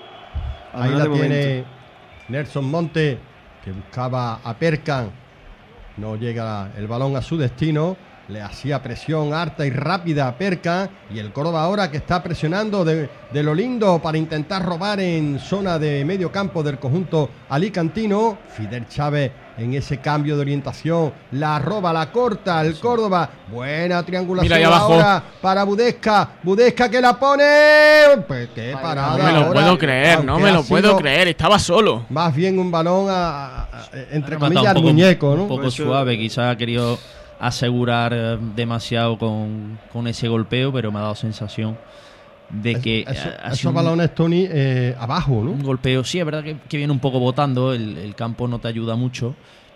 Al Ahí menos la de tiene momento. Nelson Monte, que buscaba a Perkan. No llega el balón a su destino. Le hacía presión harta y rápida a Perkan. Y el Córdoba ahora que está presionando de, de lo lindo para intentar robar en zona de medio campo del conjunto alicantino. Fidel Chávez en ese cambio de orientación. La roba, la corta el Córdoba. Buena triangulación Mira ahí abajo. ahora para Budesca. Budesca que la pone. Pues qué parada. No me lo ahora, puedo creer, no aunque me ha lo puedo sido creer, estaba solo. Más bien un balón a, a- a- entre Ha comillas matado al un poco- muñeco, ¿no? Un poco Por eso- suave, quizás ha querido asegurar eh, demasiado con, con ese golpeo, pero me ha dado sensación de que Eso- ha- ha esos sido un- balones, Tony, eh, abajo, ¿no? un golpeo. Sí, es verdad que, que viene un poco botando, el, el campo no te ayuda mucho,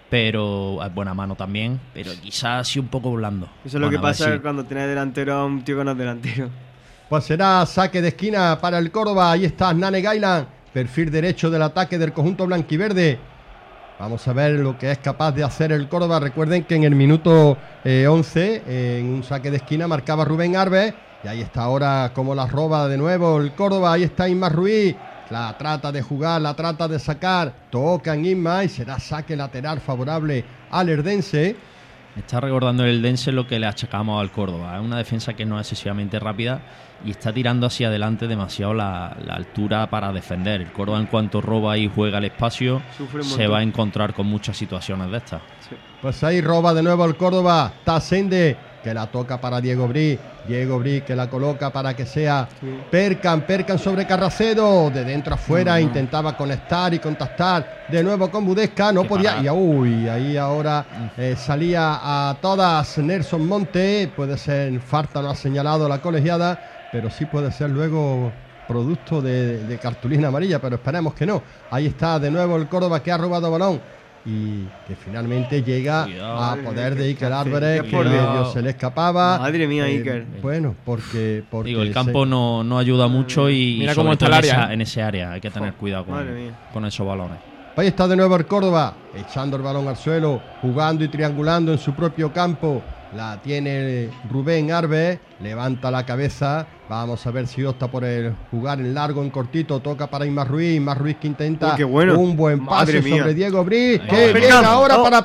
pero es buena mano también, pero quizás sí un poco blando. Eso es lo Bueno, que a ver pasa si- cuando tienes delantero a un tío que no es delantero. Pues será saque de esquina para el Córdoba. Ahí está Nane Gailan, perfil derecho del ataque del conjunto blanquiverde. Vamos a ver lo que es capaz de hacer el Córdoba. Recuerden que en el minuto eh, once, eh, en un saque de esquina, marcaba Rubén Alves. Y ahí está ahora como la roba de nuevo el Córdoba. Ahí está Isma Ruiz. La trata de jugar, la trata de sacar. Toca en Isma y será saque lateral favorable al Erdense. Me está recordando el Dense lo que le achacamos al Córdoba. Es una defensa que no es excesivamente rápida y está tirando hacia adelante demasiado la, la altura para defender. El Córdoba, en cuanto roba y juega el espacio, Sufre un se montón. va a encontrar con muchas situaciones de estas. Pues ahí roba de nuevo el Córdoba. Tasende, que la toca para Diego Brí. Diego Brí que la coloca para que sea Perkan. Perkan sobre Carracedo. De dentro afuera No, no. intentaba conectar y contactar de nuevo con Budesca. No Qué podía. parada. Y uy, ahí ahora eh, salía a todas Nelson Monte. Puede ser falta, no ha señalado la colegiada, pero sí puede ser luego producto de, de cartulina amarilla, pero esperemos que no. Ahí está de nuevo el Córdoba que ha robado balón y que finalmente llega Cuidado. a poder de Iker Álvarez, Qué que por medio Dios. se le escapaba. Madre mía, Eh, Iker. Bueno, porque, porque Digo, el se- campo no, no ayuda mucho y Mira sobre cómo está todo el en área, esa- ¿eh? en ese área hay que tener Jo, cuidado madre con, mía. con esos balones. Ahí está de nuevo el Córdoba, echando el balón al suelo, jugando y triangulando en su propio campo. La tiene Rubén Arbe. Levanta la cabeza. Vamos a ver si opta por el jugar en largo, en cortito. Toca para Isma Ruiz. Isma Ruiz que intenta oh, qué bueno. un buen pase sobre Diego Bri. Ay, ¡Qué oh, bien ahora oh. para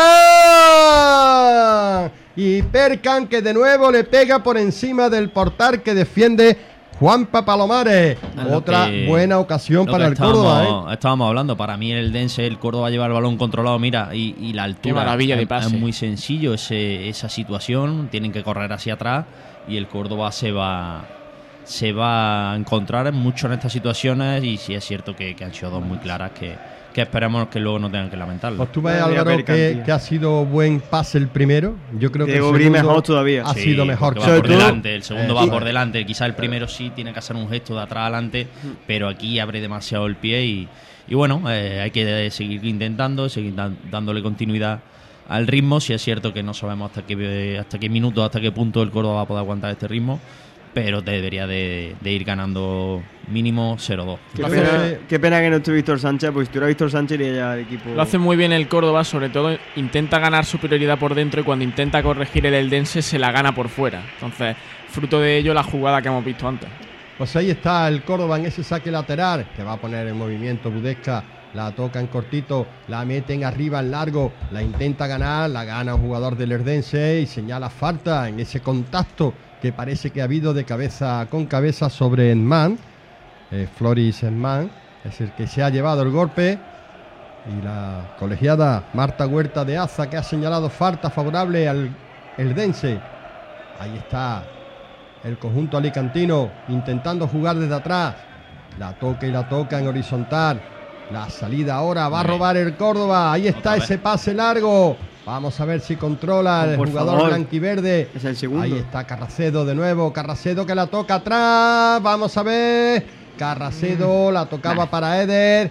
Perkan! Y Perkan que de nuevo le pega por encima del portal que defiende Juanpa Palomares. Otra que, buena ocasión para el estábamos, Córdoba. ¿eh? Estábamos hablando, para mí el Dense, el Córdoba lleva el balón controlado, mira, y, y la altura. Qué maravilla de pase. Es muy sencillo ese, esa situación, tienen que correr hacia atrás y el Córdoba se va se va a encontrar mucho en estas situaciones y sí es cierto que, que han sido dos muy claras que, que esperemos que luego no tengan que lamentarlo. Pues tú ves, Álvaro, que, que ha sido buen pase el primero. Yo creo Diego que el segundo mejor todavía. ha sí, sido mejor. Va por delante, el segundo eh, va sí. por delante. Quizás el primero sí tiene que hacer un gesto de atrás adelante, pero aquí abre demasiado el pie y, y bueno, eh, hay que seguir intentando, seguir dan, dándole continuidad al ritmo. Si es cierto que no sabemos hasta qué, hasta qué minuto, hasta qué punto el Córdoba va a poder aguantar este ritmo, pero debería de, de ir ganando mínimo cero dos. Qué pena, qué pena que no esté Víctor Sánchez, porque si estuviera Víctor Sánchez iría ya al equipo. Lo hace muy bien el Córdoba, sobre todo intenta ganar superioridad por dentro y cuando intenta corregir el Eldense se la gana por fuera. Entonces, fruto de ello la jugada que hemos visto antes. Pues ahí está el Córdoba en ese saque lateral, que va a poner en movimiento Budesca. La toca en cortito, la meten arriba en largo, la intenta ganar, la gana un jugador del Eldense y señala falta en ese contacto que parece que ha habido de cabeza con cabeza sobre Edman. Eh, Floris Edman es el que se ha llevado el golpe. Y la colegiada Marta Huerta de Aza, que ha señalado falta favorable al Eldense. Ahí está el conjunto alicantino intentando jugar desde atrás. La toca y la toca en horizontal. La salida ahora va a robar el Córdoba. Ahí está ese pase largo. Vamos a ver si controla el Por jugador favor. blanquiverde. Es el segundo. Ahí está Carracedo de nuevo. Carracedo que la toca atrás. Vamos a ver. Carracedo la tocaba para Eder.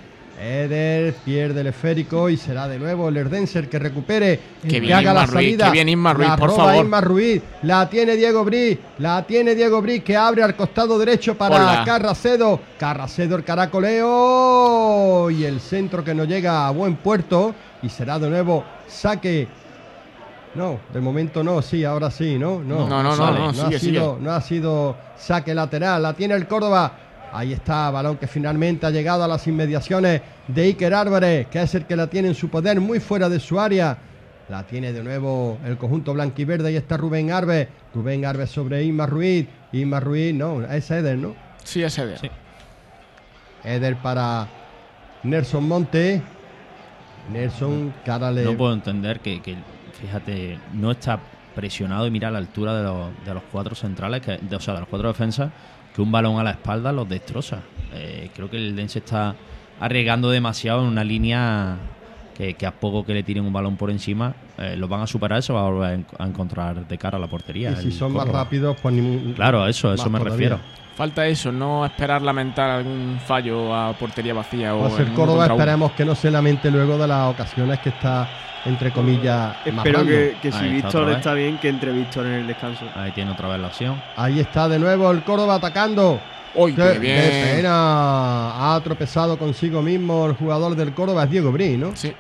Eder pierde el esférico y será de nuevo el Eldense el que recupere, el Qué que bien haga Isma la Ruiz, salida. qué bien Isma Ruiz, la por roba favor. Isma Ruiz, la tiene Diego Bri, la tiene Diego Bri que abre al costado derecho para Hola. Carracedo. Carracedo el caracoleo y el centro que no llega a buen puerto y será de nuevo saque. No, de momento no, sí, ahora sí, ¿no? No, no, no, sale. no, ha sigue, sido, sigue. no ha sido saque lateral, la tiene el Córdoba. Ahí está, balón que finalmente ha llegado a las inmediaciones de Iker Álvarez, que es el que la tiene en su poder, muy fuera de su área. La tiene de nuevo el conjunto blanquiverde. Ahí está Rubén Arbe. Rubén Arbe sobre Isma Ruiz. Isma Ruiz, no, es Eder, ¿no? Sí, es Eder. Sí. Eder para Nelson Monte. Nelson, que ahora le... No puedo entender que, que, fíjate, no está presionado y mira la altura de los, de los cuatro centrales, que, de, o sea, de los cuatro defensas, que un balón a la espalda los destroza. Eh, creo que el Dense está arriesgando demasiado en una línea que, que a poco que le tiren un balón por encima, eh, los van a superar, se va a volver a encontrar de cara a la portería. Y si son Córdoba. más rápidos, pues ni... Claro, a eso, a eso me todavía. refiero. Falta eso, no esperar lamentar algún fallo a portería vacía. Pues o el en Córdoba uno contra uno. esperemos que no se lamente luego de las ocasiones que está, entre comillas, Espero amarrando. que, que si Ahí está Víctor otra está bien, que entre Víctor en el descanso. Ahí tiene otra vez la opción. Ahí está de nuevo el Córdoba atacando. ¡Uy, qué, qué bien! qué pena! Ha tropezado consigo mismo el jugador del Córdoba, es Diego Bri, ¿no? Sí.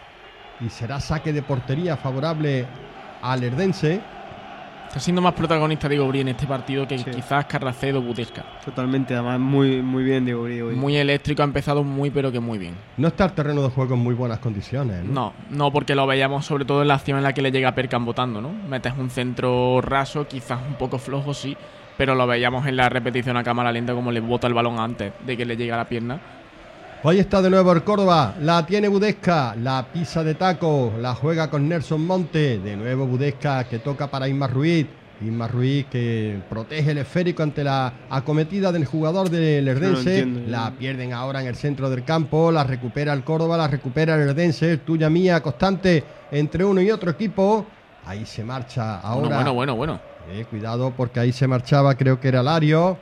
Y será saque de portería favorable al Eldense. Está siendo más protagonista Diego Bri en este partido que sí. quizás Carracedo o Budesca. Totalmente, además muy, muy bien Diego Bri hoy. Muy eléctrico, ha empezado muy pero que muy bien. No está el terreno de juego en muy buenas condiciones, ¿no? No, no, porque lo veíamos sobre todo en la acción en la que le llega Perkan botando, ¿no? Metes un centro raso, quizás un poco flojo, sí, pero lo veíamos en la repetición a cámara lenta como le bota el balón antes de que le llegue a la pierna. Ahí está de nuevo el Córdoba, la tiene Budesca, la pisa de taco, la juega con Nelson Monte, de nuevo Budesca que toca para Isma Ruiz, Isma Ruiz que protege el esférico ante la acometida del jugador del Eldense, no la pierden ahora en el centro del campo, la recupera el Córdoba, la recupera el Eldense, tuya mía constante entre uno y otro equipo, ahí se marcha ahora. Bueno, bueno, bueno. Eh, cuidado porque ahí se marchaba, creo que era Lario.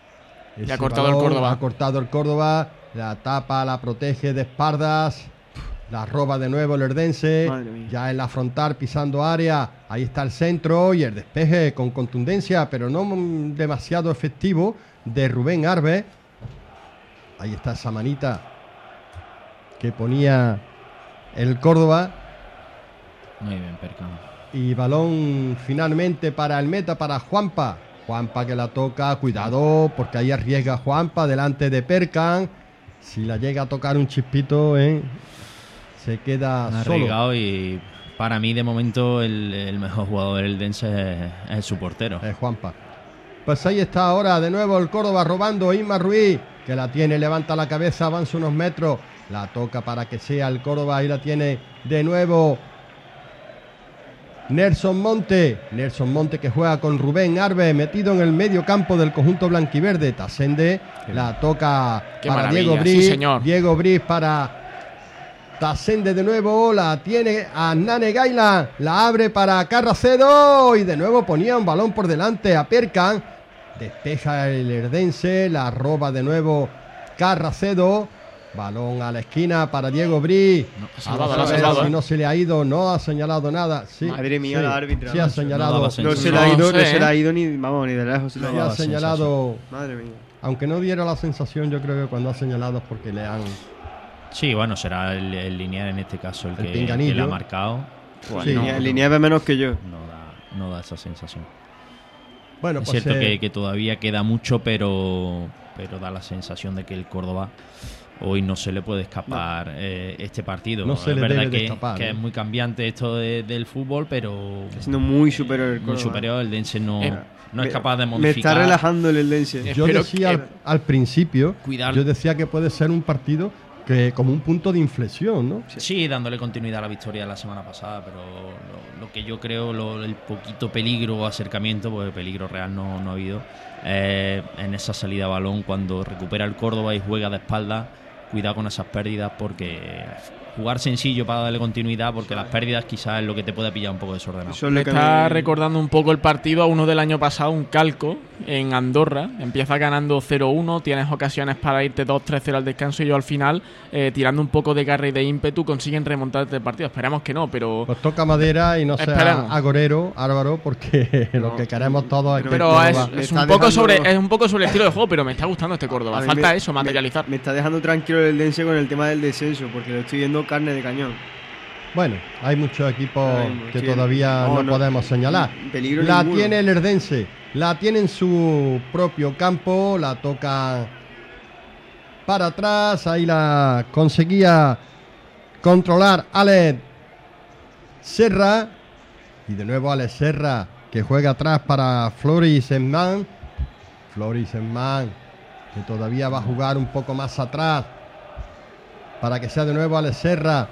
Y ha cortado el Córdoba. Ha cortado el Córdoba. La tapa, la protege de espaldas. La roba de nuevo el Eldense. Ya en la frontal pisando área. Ahí está el centro y el despeje con contundencia, pero no demasiado efectivo, de Rubén Arbe. Ahí está esa manita que ponía el Córdoba. Muy bien, Perkan. Y balón finalmente para el meta, para Juanpa. Juanpa que la toca, cuidado, porque ahí arriesga Juanpa delante de Perkan. Si la llega a tocar un chispito, ¿eh? Se queda ha solo. Arriesgado y para mí de momento el, el mejor jugador del Eldense es, es su portero. Es Juanpa. Pues ahí está ahora de nuevo el Córdoba robando. Isma Ruiz, que la tiene, levanta la cabeza, avanza unos metros. La toca para que sea el Córdoba. Ahí la tiene de nuevo Nelson Monte. Nelson Monte que juega con Rubén Arbe, metido en el medio campo del conjunto blanquiverde. Tasende la toca Qué para maravilla, Diego Briz. sí, señor. Diego Briz para Tasende de nuevo. La tiene a Nane Gaila. La abre para Carracedo. Y de nuevo ponía un balón por delante a Perkan. Despeja el Herdense. La roba de nuevo Carracedo. Balón a la esquina para Diego Briz. No, salvado, a ver salvado, si ¿eh? no se le ha ido, no ha señalado nada. Sí, Madre mía, sí, la árbitra. Sí ha señalado. No, no se le ha ido, no, sé, se le ha ¿eh? ido ni, vamos, ni de lejos. Se le ha Sí ido. ha señalado. Madre mía. Aunque no diera la sensación, yo creo que cuando ha señalado es porque le han. Sí, bueno, será el, el lineal en este caso el, El que, pinganillo. que le ha marcado. Pues Sí. no, el Liniers ve menos que yo. No da, no da esa sensación. Bueno, es pues cierto eh, que, que todavía queda mucho, pero, pero da la sensación de que el Córdoba hoy no se le puede escapar eh, este partido. No se es le verdad debe de que, escapar, que ¿eh? es muy cambiante esto de- del fútbol, pero Está siendo muy superior el muy Córdoba. superior. El Dense no, Eh, no es Me- capaz de Me modificar. está relajando el Eldense. yo Espero decía que- al, al principio, Cuidar- yo decía que puede ser un partido que como un punto de inflexión, ¿no? Sí, dándole continuidad a la victoria de la semana pasada, pero lo, lo que yo creo, lo- el poquito peligro o acercamiento, porque peligro real no, no ha habido, eh, en esa salida a balón, cuando recupera el Córdoba y juega de espalda, cuidado con esas pérdidas, porque jugar sencillo para darle continuidad, porque las pérdidas quizás es lo que te puede pillar un poco desordenado. Eso es Me lo que está me- recordando un poco el partido a uno del año pasado, un calco en Andorra. Empieza ganando cero uno, tienes ocasiones para irte dos tres cero al descanso y yo al final, eh, tirando un poco de garra y de ímpetu, consiguen remontar este partido. Esperamos que no, pero... Pues toca madera y no sea Esperemos. agorero, Álvaro, porque lo No, que queremos todos es que el Pero Córdoba- es, me es está un poco dejando- sobre es un poco sobre el estilo de juego, pero me está gustando este Córdoba. A mí Falta me- eso, materializar. Me, me está dejando tranquilo el Eldense con el tema del descenso, porque lo estoy viendo carne de cañón. Bueno, hay muchos equipos Ay, que que- todavía no, no, no. podemos señalar. Peligro La ninguno. tiene el Herdense, la tiene en su propio campo, la toca para atrás, ahí la conseguía controlar Alex Serra. Y de nuevo Alex Serra, que juega atrás para Floris Enman. Floris Enman, que todavía va a jugar un poco más atrás, para que sea de nuevo Alex Serra.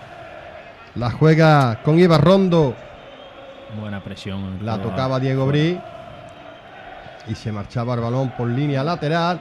La juega con Ibar Rondo. Buena presión. La Córdoba. tocaba Diego Fuera. Briz. Y se marchaba el balón por línea lateral.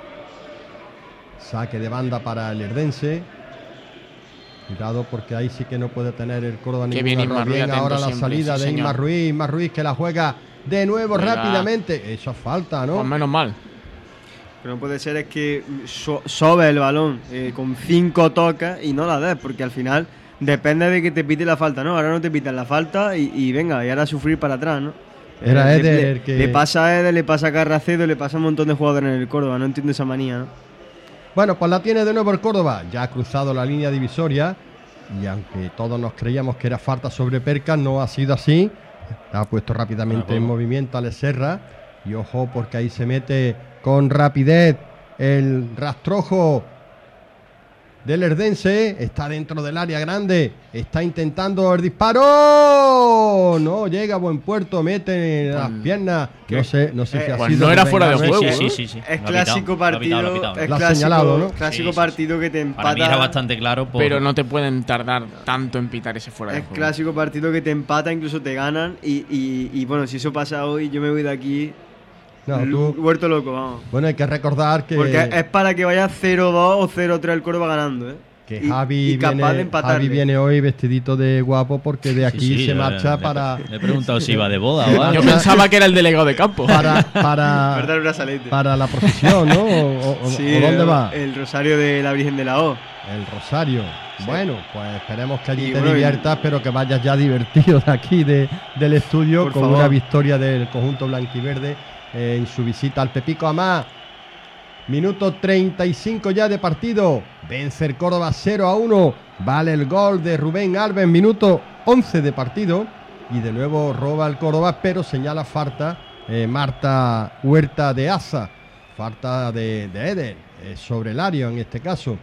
Saque de banda para el Herdense. Cuidado porque ahí sí que no puede tener el Córdoba Qué ningún bien error. Isma Ruiz, Bien, atento ahora la siempre, salida sí, de señor. Isma Ruiz. Isma Ruiz que la juega de nuevo Juega. rápidamente. Eso es falta, ¿no? Pues menos mal. Lo que no puede ser es que so- sobe el balón eh, con cinco toques y no la des, porque al final depende de que te pite la falta, ¿no? Ahora no te pitan la falta y, y venga, y ahora sufrir para atrás, ¿no? Era Eh, Eder le, el que- le pasa a Eder, le pasa a Carracedo, le pasa a un montón de jugadores en el Córdoba, no entiendo esa manía, ¿no? Bueno, pues la tiene de nuevo el Córdoba. Ya ha cruzado la línea divisoria. Y aunque todos nos creíamos que era falta sobre Perca, no ha sido así. Ha puesto rápidamente en movimiento a Alex Serra. Y ojo, porque ahí se mete con rapidez el rastrojo del Herdense. Está dentro del área grande. Está intentando el disparo. No llega a buen puerto. Mete las piernas. No sé, no sé si ha Pues sido no era Rubén fuera de Álvarez. juego, Sí, ¿eh? sí, sí, sí. Es Lo ha clásico pitado, lo ha pitado, lo ha partido, pitado. es Lo ha clásico, señalado, ¿no? clásico Sí, sí, partido que te empata. Para mí era bastante claro. Por... Pero no te pueden tardar tanto en pitar ese fuera de Es juego. clásico partido que te empata, incluso te ganan. Y, y, y bueno, si eso pasa hoy, yo me voy de aquí No, l- tú- vuelto loco, vamos. Bueno, hay que recordar que, Porque es para que vaya cero dos o cero tres el Córdoba ganando, ¿eh? que Y- Javi, y capaz de viene, empatarle. Javi viene hoy vestidito de guapo porque de aquí Sí, sí, se eh, marcha le- para, Le he preguntado si iba de boda o algo. Yo pensaba que era el delegado de campo. para, para, Verdad, el brazalete. para la procesión, ¿no? O, o- Sí, o dónde el- va? El rosario de la Virgen de la O. El Rosario. Bueno, pues esperemos que allí Y te bueno, y- diviertas, pero que vayas ya divertido de aquí de, del estudio Por con favor. una victoria del conjunto blanquiverde eh, en su visita al Pepico Amá. Minuto treinta y cinco ya de partido. Vence el Córdoba cero a uno. Vale el gol de Rubén Alves. Minuto once de partido. y de nuevo roba el Córdoba, pero señala falta eh, Marta Huerta de Asa, falta de, de Eder, eh, sobre Lario en este caso.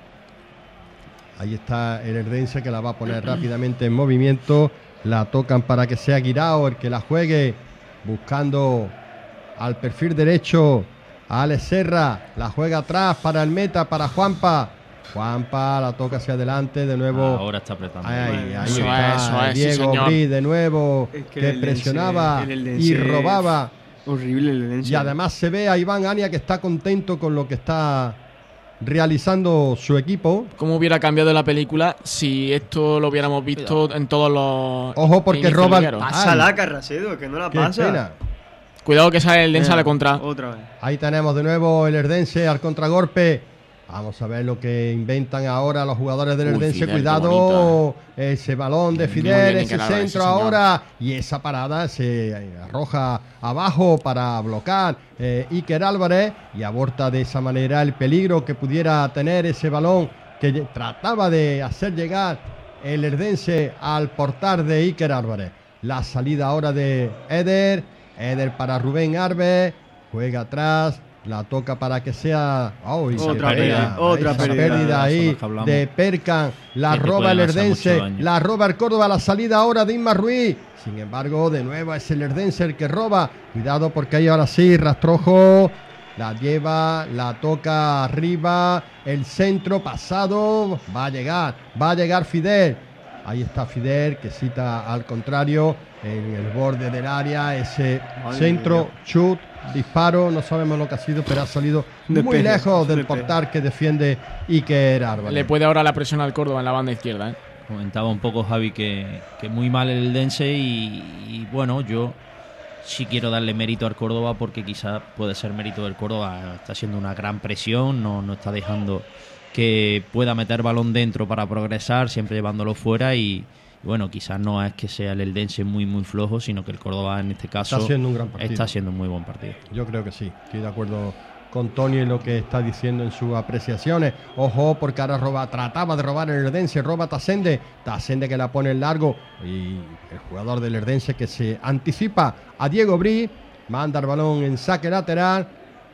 Ahí está el herdense que la va a poner rápidamente en movimiento. La tocan para que sea Guirao el que la juegue, buscando al perfil derecho a Alex Serra. La juega atrás para el meta, para Juanpa. Juanpa la toca hacia adelante de nuevo. Ahora está apretando. Ahí, ahí eso está es, eso es, Diego sí, Bri de nuevo, Es que, que el presionaba Eldense- el Eldense y robaba. Horrible el Eldense. Y además se ve a Iván Ania que está contento con lo que está realizando su equipo. ¿Cómo hubiera cambiado la película si esto lo hubiéramos visto en todos los... Ojo, porque inicios roba el- ligueros? Pásala, Carracedo, que no la Qué pasa. pena. Cuidado que sale el Densa Eh, de contra. Otra vez. Ahí tenemos de nuevo el Herdense al contragolpe. Vamos a ver lo que inventan ahora los jugadores del Uy, Herdense. Fidel, qué Cuidado, ese balón de Muy Fidel, bien, ese Nicaragua, sí, centro señor. ahora. Y esa parada se arroja abajo para bloquear eh, Iker Álvarez. Y aborta de esa manera el peligro que pudiera tener ese balón que lle- trataba de hacer llegar el Herdense al portar de Iker Álvarez. La salida ahora de Eder. Eder para Rubén Arbe. Juega atrás. La toca para que sea oh, y se Otra pérdida, pérdida, otra esa pérdida. pérdida ahí Son las que hablamos. de Perkan. La Que te roba pueden el hacer Herdense, mucho daño. la roba el Córdoba. La salida ahora de Inma Ruiz. Sin embargo, de nuevo es el Herdense el que roba. Cuidado porque ahí ahora sí, Rastrojo la lleva, la toca arriba. El centro pasado. Va a llegar, va a llegar Fidel. Ahí está Fidel que cita al contrario en el borde del área. Ese Madre centro, mía. chut, disparo. No sabemos lo que ha sido, pero ha salido Despeje, muy lejos del despeje. portal que defiende Iker Álvarez. Le puede ahora la presión al Córdoba en la banda izquierda, ¿eh? Comentaba un poco Javi que, que muy mal el Eldense y, y bueno, yo sí quiero darle mérito al Córdoba porque quizás puede ser mérito del Córdoba. Está haciendo una gran presión, no, no está dejando que pueda meter balón dentro para progresar, siempre llevándolo fuera y bueno, quizás no es que sea el Eldense muy muy flojo, sino que el Córdoba en este caso Está haciendo un gran partido. está haciendo un muy buen partido. Yo creo que sí, estoy de acuerdo con Tony en lo que está diciendo en sus apreciaciones. Ojo, porque ahora roba, trataba de robar el Herdense, roba Tasende, Tasende que la pone en largo y el jugador del Herdense que se anticipa a Diego Bri, manda el balón en saque lateral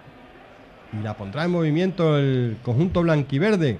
y la pondrá en movimiento el conjunto blanquiverde.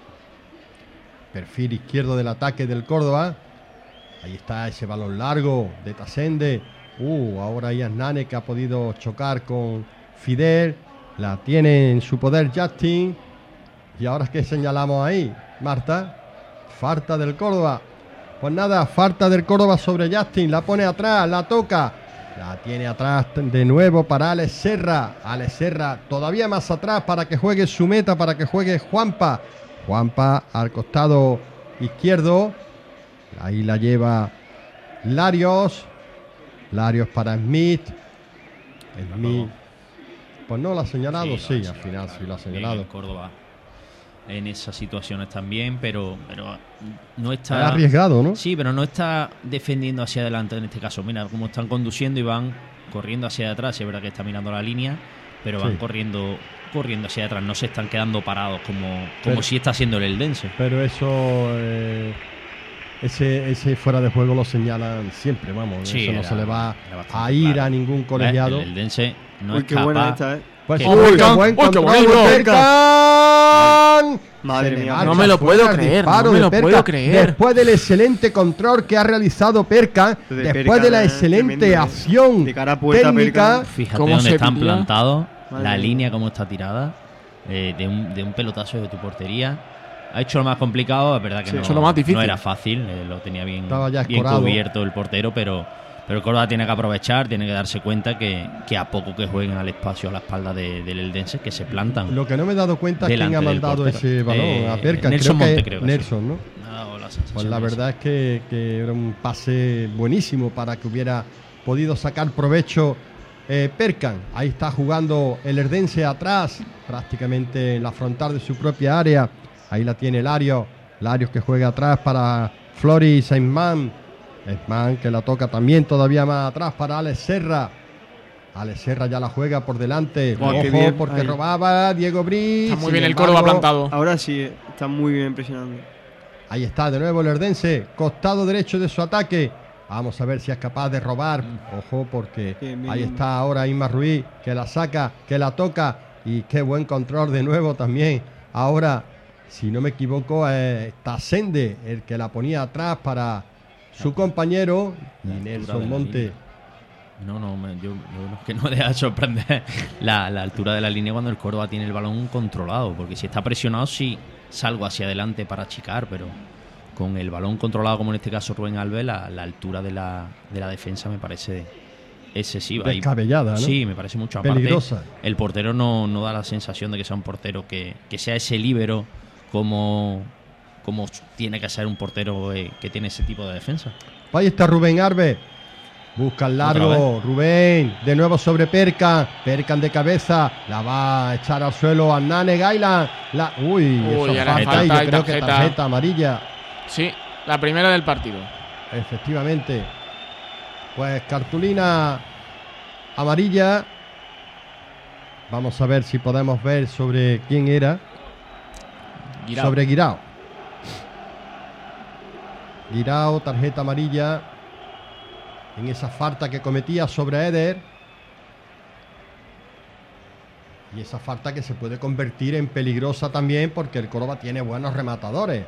Perfil izquierdo del ataque del Córdoba. Ahí está ese balón largo de Tasende. Uh, ahora ahí Nane que ha podido chocar con Fidel. La tiene en su poder Justin. Y ahora es que señalamos ahí, Marta. Falta del Córdoba. Pues nada, falta del Córdoba sobre Justin. La pone atrás, la toca. La tiene atrás de nuevo para Alex Serra. Alex Serra todavía más atrás para que juegue su meta, para que juegue Juanpa. Juanpa al costado izquierdo. Ahí la lleva Larios. Larios para Smith. Smith. Pues no la ha señalado, sí, sí, al final sí lo ha Bien, señalado. el Córdoba en esas situaciones también, pero, pero no está... Está arriesgado, ¿no? Sí, pero no está defendiendo hacia adelante en este caso. Mira cómo están conduciendo y van corriendo hacia atrás. Es verdad que está mirando la línea, pero van Sí. corriendo corriendo hacia atrás. No se están quedando parados como, como Pero- si está haciendo el Eldense. Pero eso, eh, ese, ese fuera de juego lo señalan siempre, vamos. Sí, eso no era- se le va era bastante a ir claro. a ningún colegiado. El Eldense no Uy, es qué buena capaz- esta, ¿eh? Pues que- uy, Uy, qué can- buen uy, qué control bonito. de Perkan. Madre Se le mía. marcha No me lo fuera puedo el creer, disparo no me de lo Perkan. puedo creer. Después del excelente control que ha realizado Perkan, Lo de después Perkan de la es excelente tremendo, ¿eh? acción De cara a puerta, técnica, Perkan. Fíjate ¿Cómo dónde se están diría? plantados, Madre la mía. línea cómo está tirada, eh, de, un, de un pelotazo de tu portería. Ha hecho lo más complicado, es verdad que Sí, no, ha hecho lo más difícil. no era fácil, eh, lo tenía bien, Estaba ya bien escorado. cubierto el portero, pero, pero el Córdoba tiene que aprovechar, tiene que darse cuenta que, que a poco que jueguen al espacio a la espalda de- del Eldense, que se plantan. lo que no me he dado cuenta es quién Delante ha del mandado portero. ese balón Eh, a Perkan. Nelson creo Monte, que creo que Nelson, ¿no? Me ha dado la sensación Pues la de eso. verdad es que, que era un pase buenísimo para que hubiera podido sacar provecho eh, Perkan. Ahí está jugando el Herdense atrás, prácticamente en la frontal de su propia área. Ahí la tiene Larios. Larios que juega atrás para Flori Saintman. Saintman que la toca también todavía más atrás para Alex Serra. Alex Serra ya la juega por delante. Oh, qué Ojo, bien. porque Ahí. robaba Diego Bri. Está muy Sin bien el embargo, Córdoba plantado. Ahora sí, eh, está muy bien presionando. Ahí está de nuevo el Herdense, costado derecho de su ataque. Vamos a ver si es capaz de robar. Ojo, porque ahí está ahora Isma Ruiz, que la saca, que la toca. Y qué buen control de nuevo también. Ahora, si no me equivoco, es Tasende el que la ponía atrás para su compañero. Y Nelson Monte. No, no, me, yo, yo que no me deja de sorprender la, la altura de la línea cuando el Córdoba tiene el balón controlado. Porque si está presionado, sí salgo hacia adelante para achicar, pero con el balón controlado, como en este caso Rubén Alves, la, la altura de la, de la defensa me parece excesiva. Descabellada, ¿no? Sí, me parece mucho. Aparte, peligrosa. El portero no, no da la sensación de que sea un portero que, que sea ese líbero como, como tiene que ser un portero eh, que tiene ese tipo de defensa. Ahí está Rubén Alves. Busca el largo, Rubén, de nuevo sobre Perkan, Perkan de cabeza, la va a echar al suelo a Nane Gailan. La, uy, uy eso falta, falta y yo creo tarjeta. que tarjeta amarilla. Sí, la primera del partido. Efectivamente. Pues cartulina amarilla. Vamos a ver si podemos ver sobre quién era. Guirao. Sobre Guirao. Guirao, tarjeta amarilla. En esa falta que cometía sobre Eder. Y esa falta que se puede convertir en peligrosa también porque el Córdoba tiene buenos rematadores.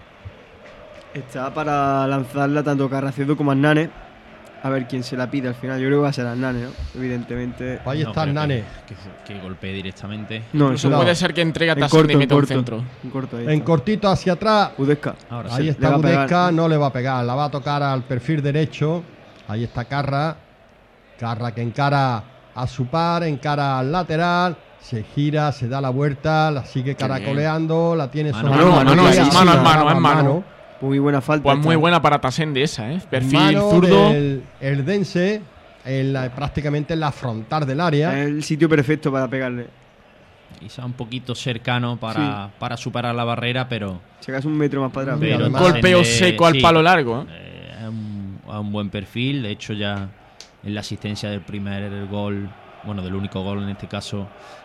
Está para lanzarla tanto a Carracedo como a Nane. A ver quién se la pide al final. Yo creo que va a ser a Nane, ¿no? Evidentemente. Ahí está no, Nane. Que, que, que golpee directamente. No, eso no. Puede ser que entregue a Tasende y meta un centro. En, corto, ahí en cortito hacia atrás. Budesca. Ahora ahí sí. está Budesca, no le va a pegar. La va a tocar al perfil derecho. Ahí está Carra. Carra que encara a su par, encara al lateral. Se gira, se da la vuelta, la sigue caracoleando, la tiene sobre mano, mano, mano, es mano, es mano, es mano. Muy buena falta. Pues muy buena para Tasende esa, ¿eh? Perfil zurdo. El, el Dense, en la, prácticamente en la frontal del área. Es el sitio perfecto para pegarle. Quizá un poquito cercano para, sí. para superar la barrera, pero... Llegas un metro más para atrás. Pero un golpeo seco al sí, palo largo, ¿eh? eh a, un, a un buen perfil. De hecho, ya en la asistencia del primer gol, bueno, del único gol en este caso,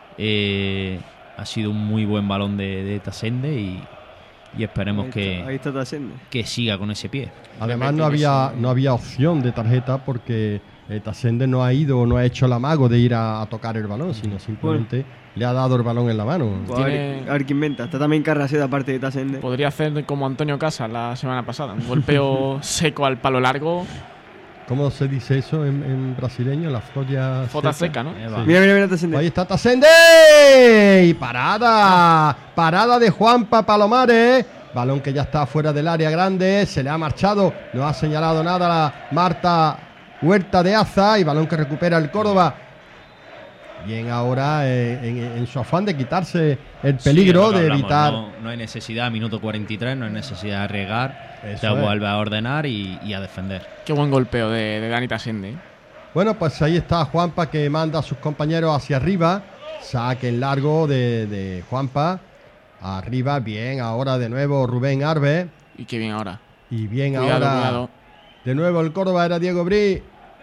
eh, ha sido un muy buen balón de, de Tasende y... y esperemos ahí está, que, ahí está que siga con ese pie. Además no había no había opción de tarjeta porque eh, Tasende no ha ido, no ha hecho el amago de ir a, a tocar el balón, sino simplemente bueno. le ha dado el balón en la mano. Pues a, ver, a ver quién inventa. Está también Carracedo aparte de Tasende. Podría hacer como Antonio Casas la semana pasada, un golpeo seco al palo largo. ¿Cómo se dice eso en, en brasileño? La folla Fota seca, seca ¿no? Sí. Mira, mira, mira Tasende. Ahí está Tasende. Y parada. Parada de Juanpa Palomares. Balón que ya está fuera del área grande. Se le ha marchado. No ha señalado nada la Marta Huerta de Aza. Y balón que recupera el Córdoba. Bien ahora eh, en, en su afán de quitarse el peligro, sí, de evitar... No, no hay necesidad, minuto cuarenta y tres, no hay necesidad de arriesgar. Se vuelve a ordenar y, y a defender. Qué buen golpeo de, de Dani Tasende. Bueno, pues ahí está Juanpa que manda a sus compañeros hacia arriba. Saque en largo de, de Juanpa. Arriba, bien, ahora de nuevo Rubén Alves. Y qué bien ahora. Y bien cuidado, ahora. Cuidado. De nuevo el Córdoba era Diego Bri.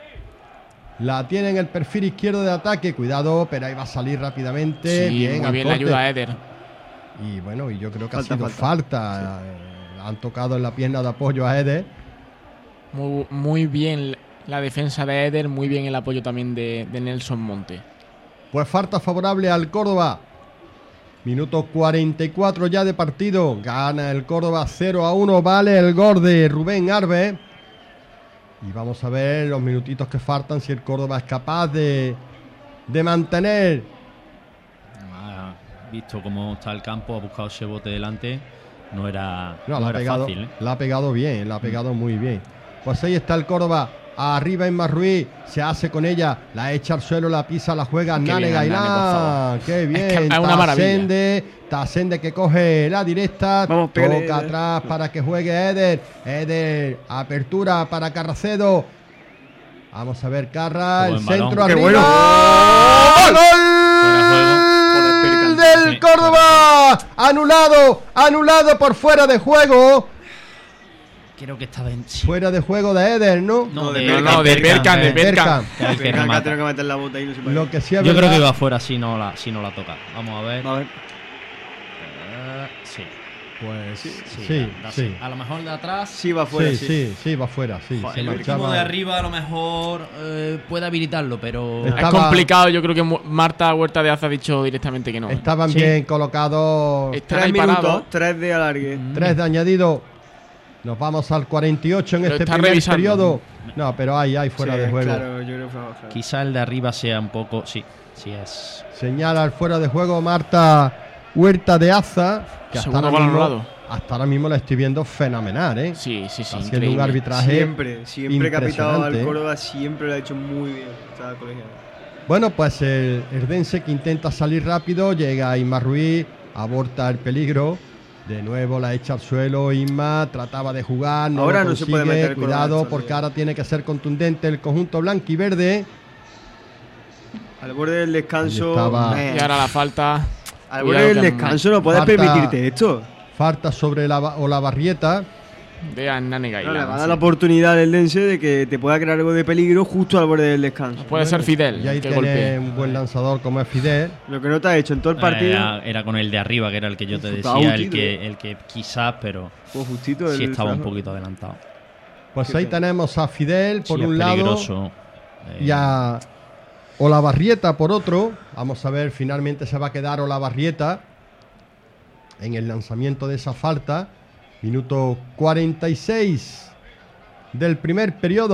La tiene en el perfil izquierdo de ataque. Cuidado, pero ahí va a salir rápidamente. Sí, bien, muy bien la ayuda a Eder. Y bueno, y yo creo que falta, ha sido falta. falta. Sí. Eh, han tocado en la pierna de apoyo a Eder. Muy, muy bien la defensa de Eder, muy bien el apoyo también de, de Nelson Monte. Pues falta favorable al Córdoba. Minuto cuarenta y cuatro ya de partido. Gana el Córdoba cero a uno. Vale el gol de Rubén Alves. Y vamos a ver los minutitos que faltan. Si el Córdoba es capaz de, de mantener. Ha visto cómo está el campo. Ha buscado ese bote delante. No era, no, no la, era ha pegado, fácil, ¿eh? la ha pegado bien. La ha pegado muy bien. Pues ahí está el Córdoba. Arriba Isma Ruiz, se hace con ella, la echa al suelo, la pisa, la juega Nane Gailán. Qué bien, es que es una Tasende, Tasende que coge la directa, Vamos, toca pégale. atrás para que juegue Eder. Eder, apertura para Carracedo. Vamos a ver Carra, el centro arriba. Bueno. ¡Gol del Córdoba! Anulado, anulado por fuera de juego. Creo que estaba en... Sí. Fuera de juego de Eder, ¿no? No, de, no, no, de Berkan, de Berkan. Que meter la bota ahí, no se puede. Lo que sí Yo verdad... creo que iba fuera si no la, si no la toca. Vamos a ver. A ver. Uh, sí. Pues sí, Sí, sí, da- da- sí. A lo mejor de atrás. Sí, va fuera, Sí, sí. sí, sí, va fuera, sí. Joder, se el marchaba. último de arriba a lo mejor eh, puede habilitarlo, pero. Estaba- Es complicado, yo creo que Mu- Marta Huerta de Aza ha dicho directamente que no. Estaban Sí. bien colocados. Están Tres ahí minutos, parados. tres de alargue. Tres de añadido. Nos vamos al cuarenta y ocho en Lo este está primer revisando. periodo. No, pero hay, hay fuera Sí, de juego. Claro, yo creo que fue fuera. Quizá el de arriba sea un poco. Sí, sí es. Señala el fuera de juego Marta Huerta de Aza, que hasta Segundo ahora, gol mismo, anulado. hasta ahora mismo la estoy viendo fenomenal, ¿eh? Sí, sí, sí. Está haciendo increíble. un arbitraje Siempre, siempre que ha pitado al impresionante, ¿eh? Córdoba, siempre lo ha hecho muy bien. Está colegiado. Bueno, pues el Erdense que intenta salir rápido, llega Isma Ruiz, aborta el peligro. De nuevo la echa al suelo Isma, trataba de jugar, no Ahora lo no se consigue, puede meter el cuidado Córdoba, porque ahora tiene que ser contundente el conjunto blanco y verde. Al borde del descanso. Ahí estaba. eh, Y ahora la falta. al Cuidado borde del que- descanso no puedes Falta- permitirte esto. Falta sobre la Olavarrieta. De Hernán No, le Gailán. va a dar la oportunidad al Eldense de que te pueda crear algo de peligro justo al borde del descanso. Puede ser Fidel. Y ahí que tiene golpee. un buen lanzador como es Fidel. Lo que no te ha hecho en todo el partido. Era, era con el de arriba, que era el que yo te Estaba decía, el justito, que, ¿eh? el que quizás, pero Pues justito sí el estaba un frazo. poquito adelantado. Pues Qué ahí pena. tenemos a Fidel por Sí, un es lado peligroso. Eh, y a Olavarrieta por otro. Vamos a ver, finalmente se va a quedar Olavarrieta en el lanzamiento de esa falta. Minuto cuarenta y seis del primer periodo.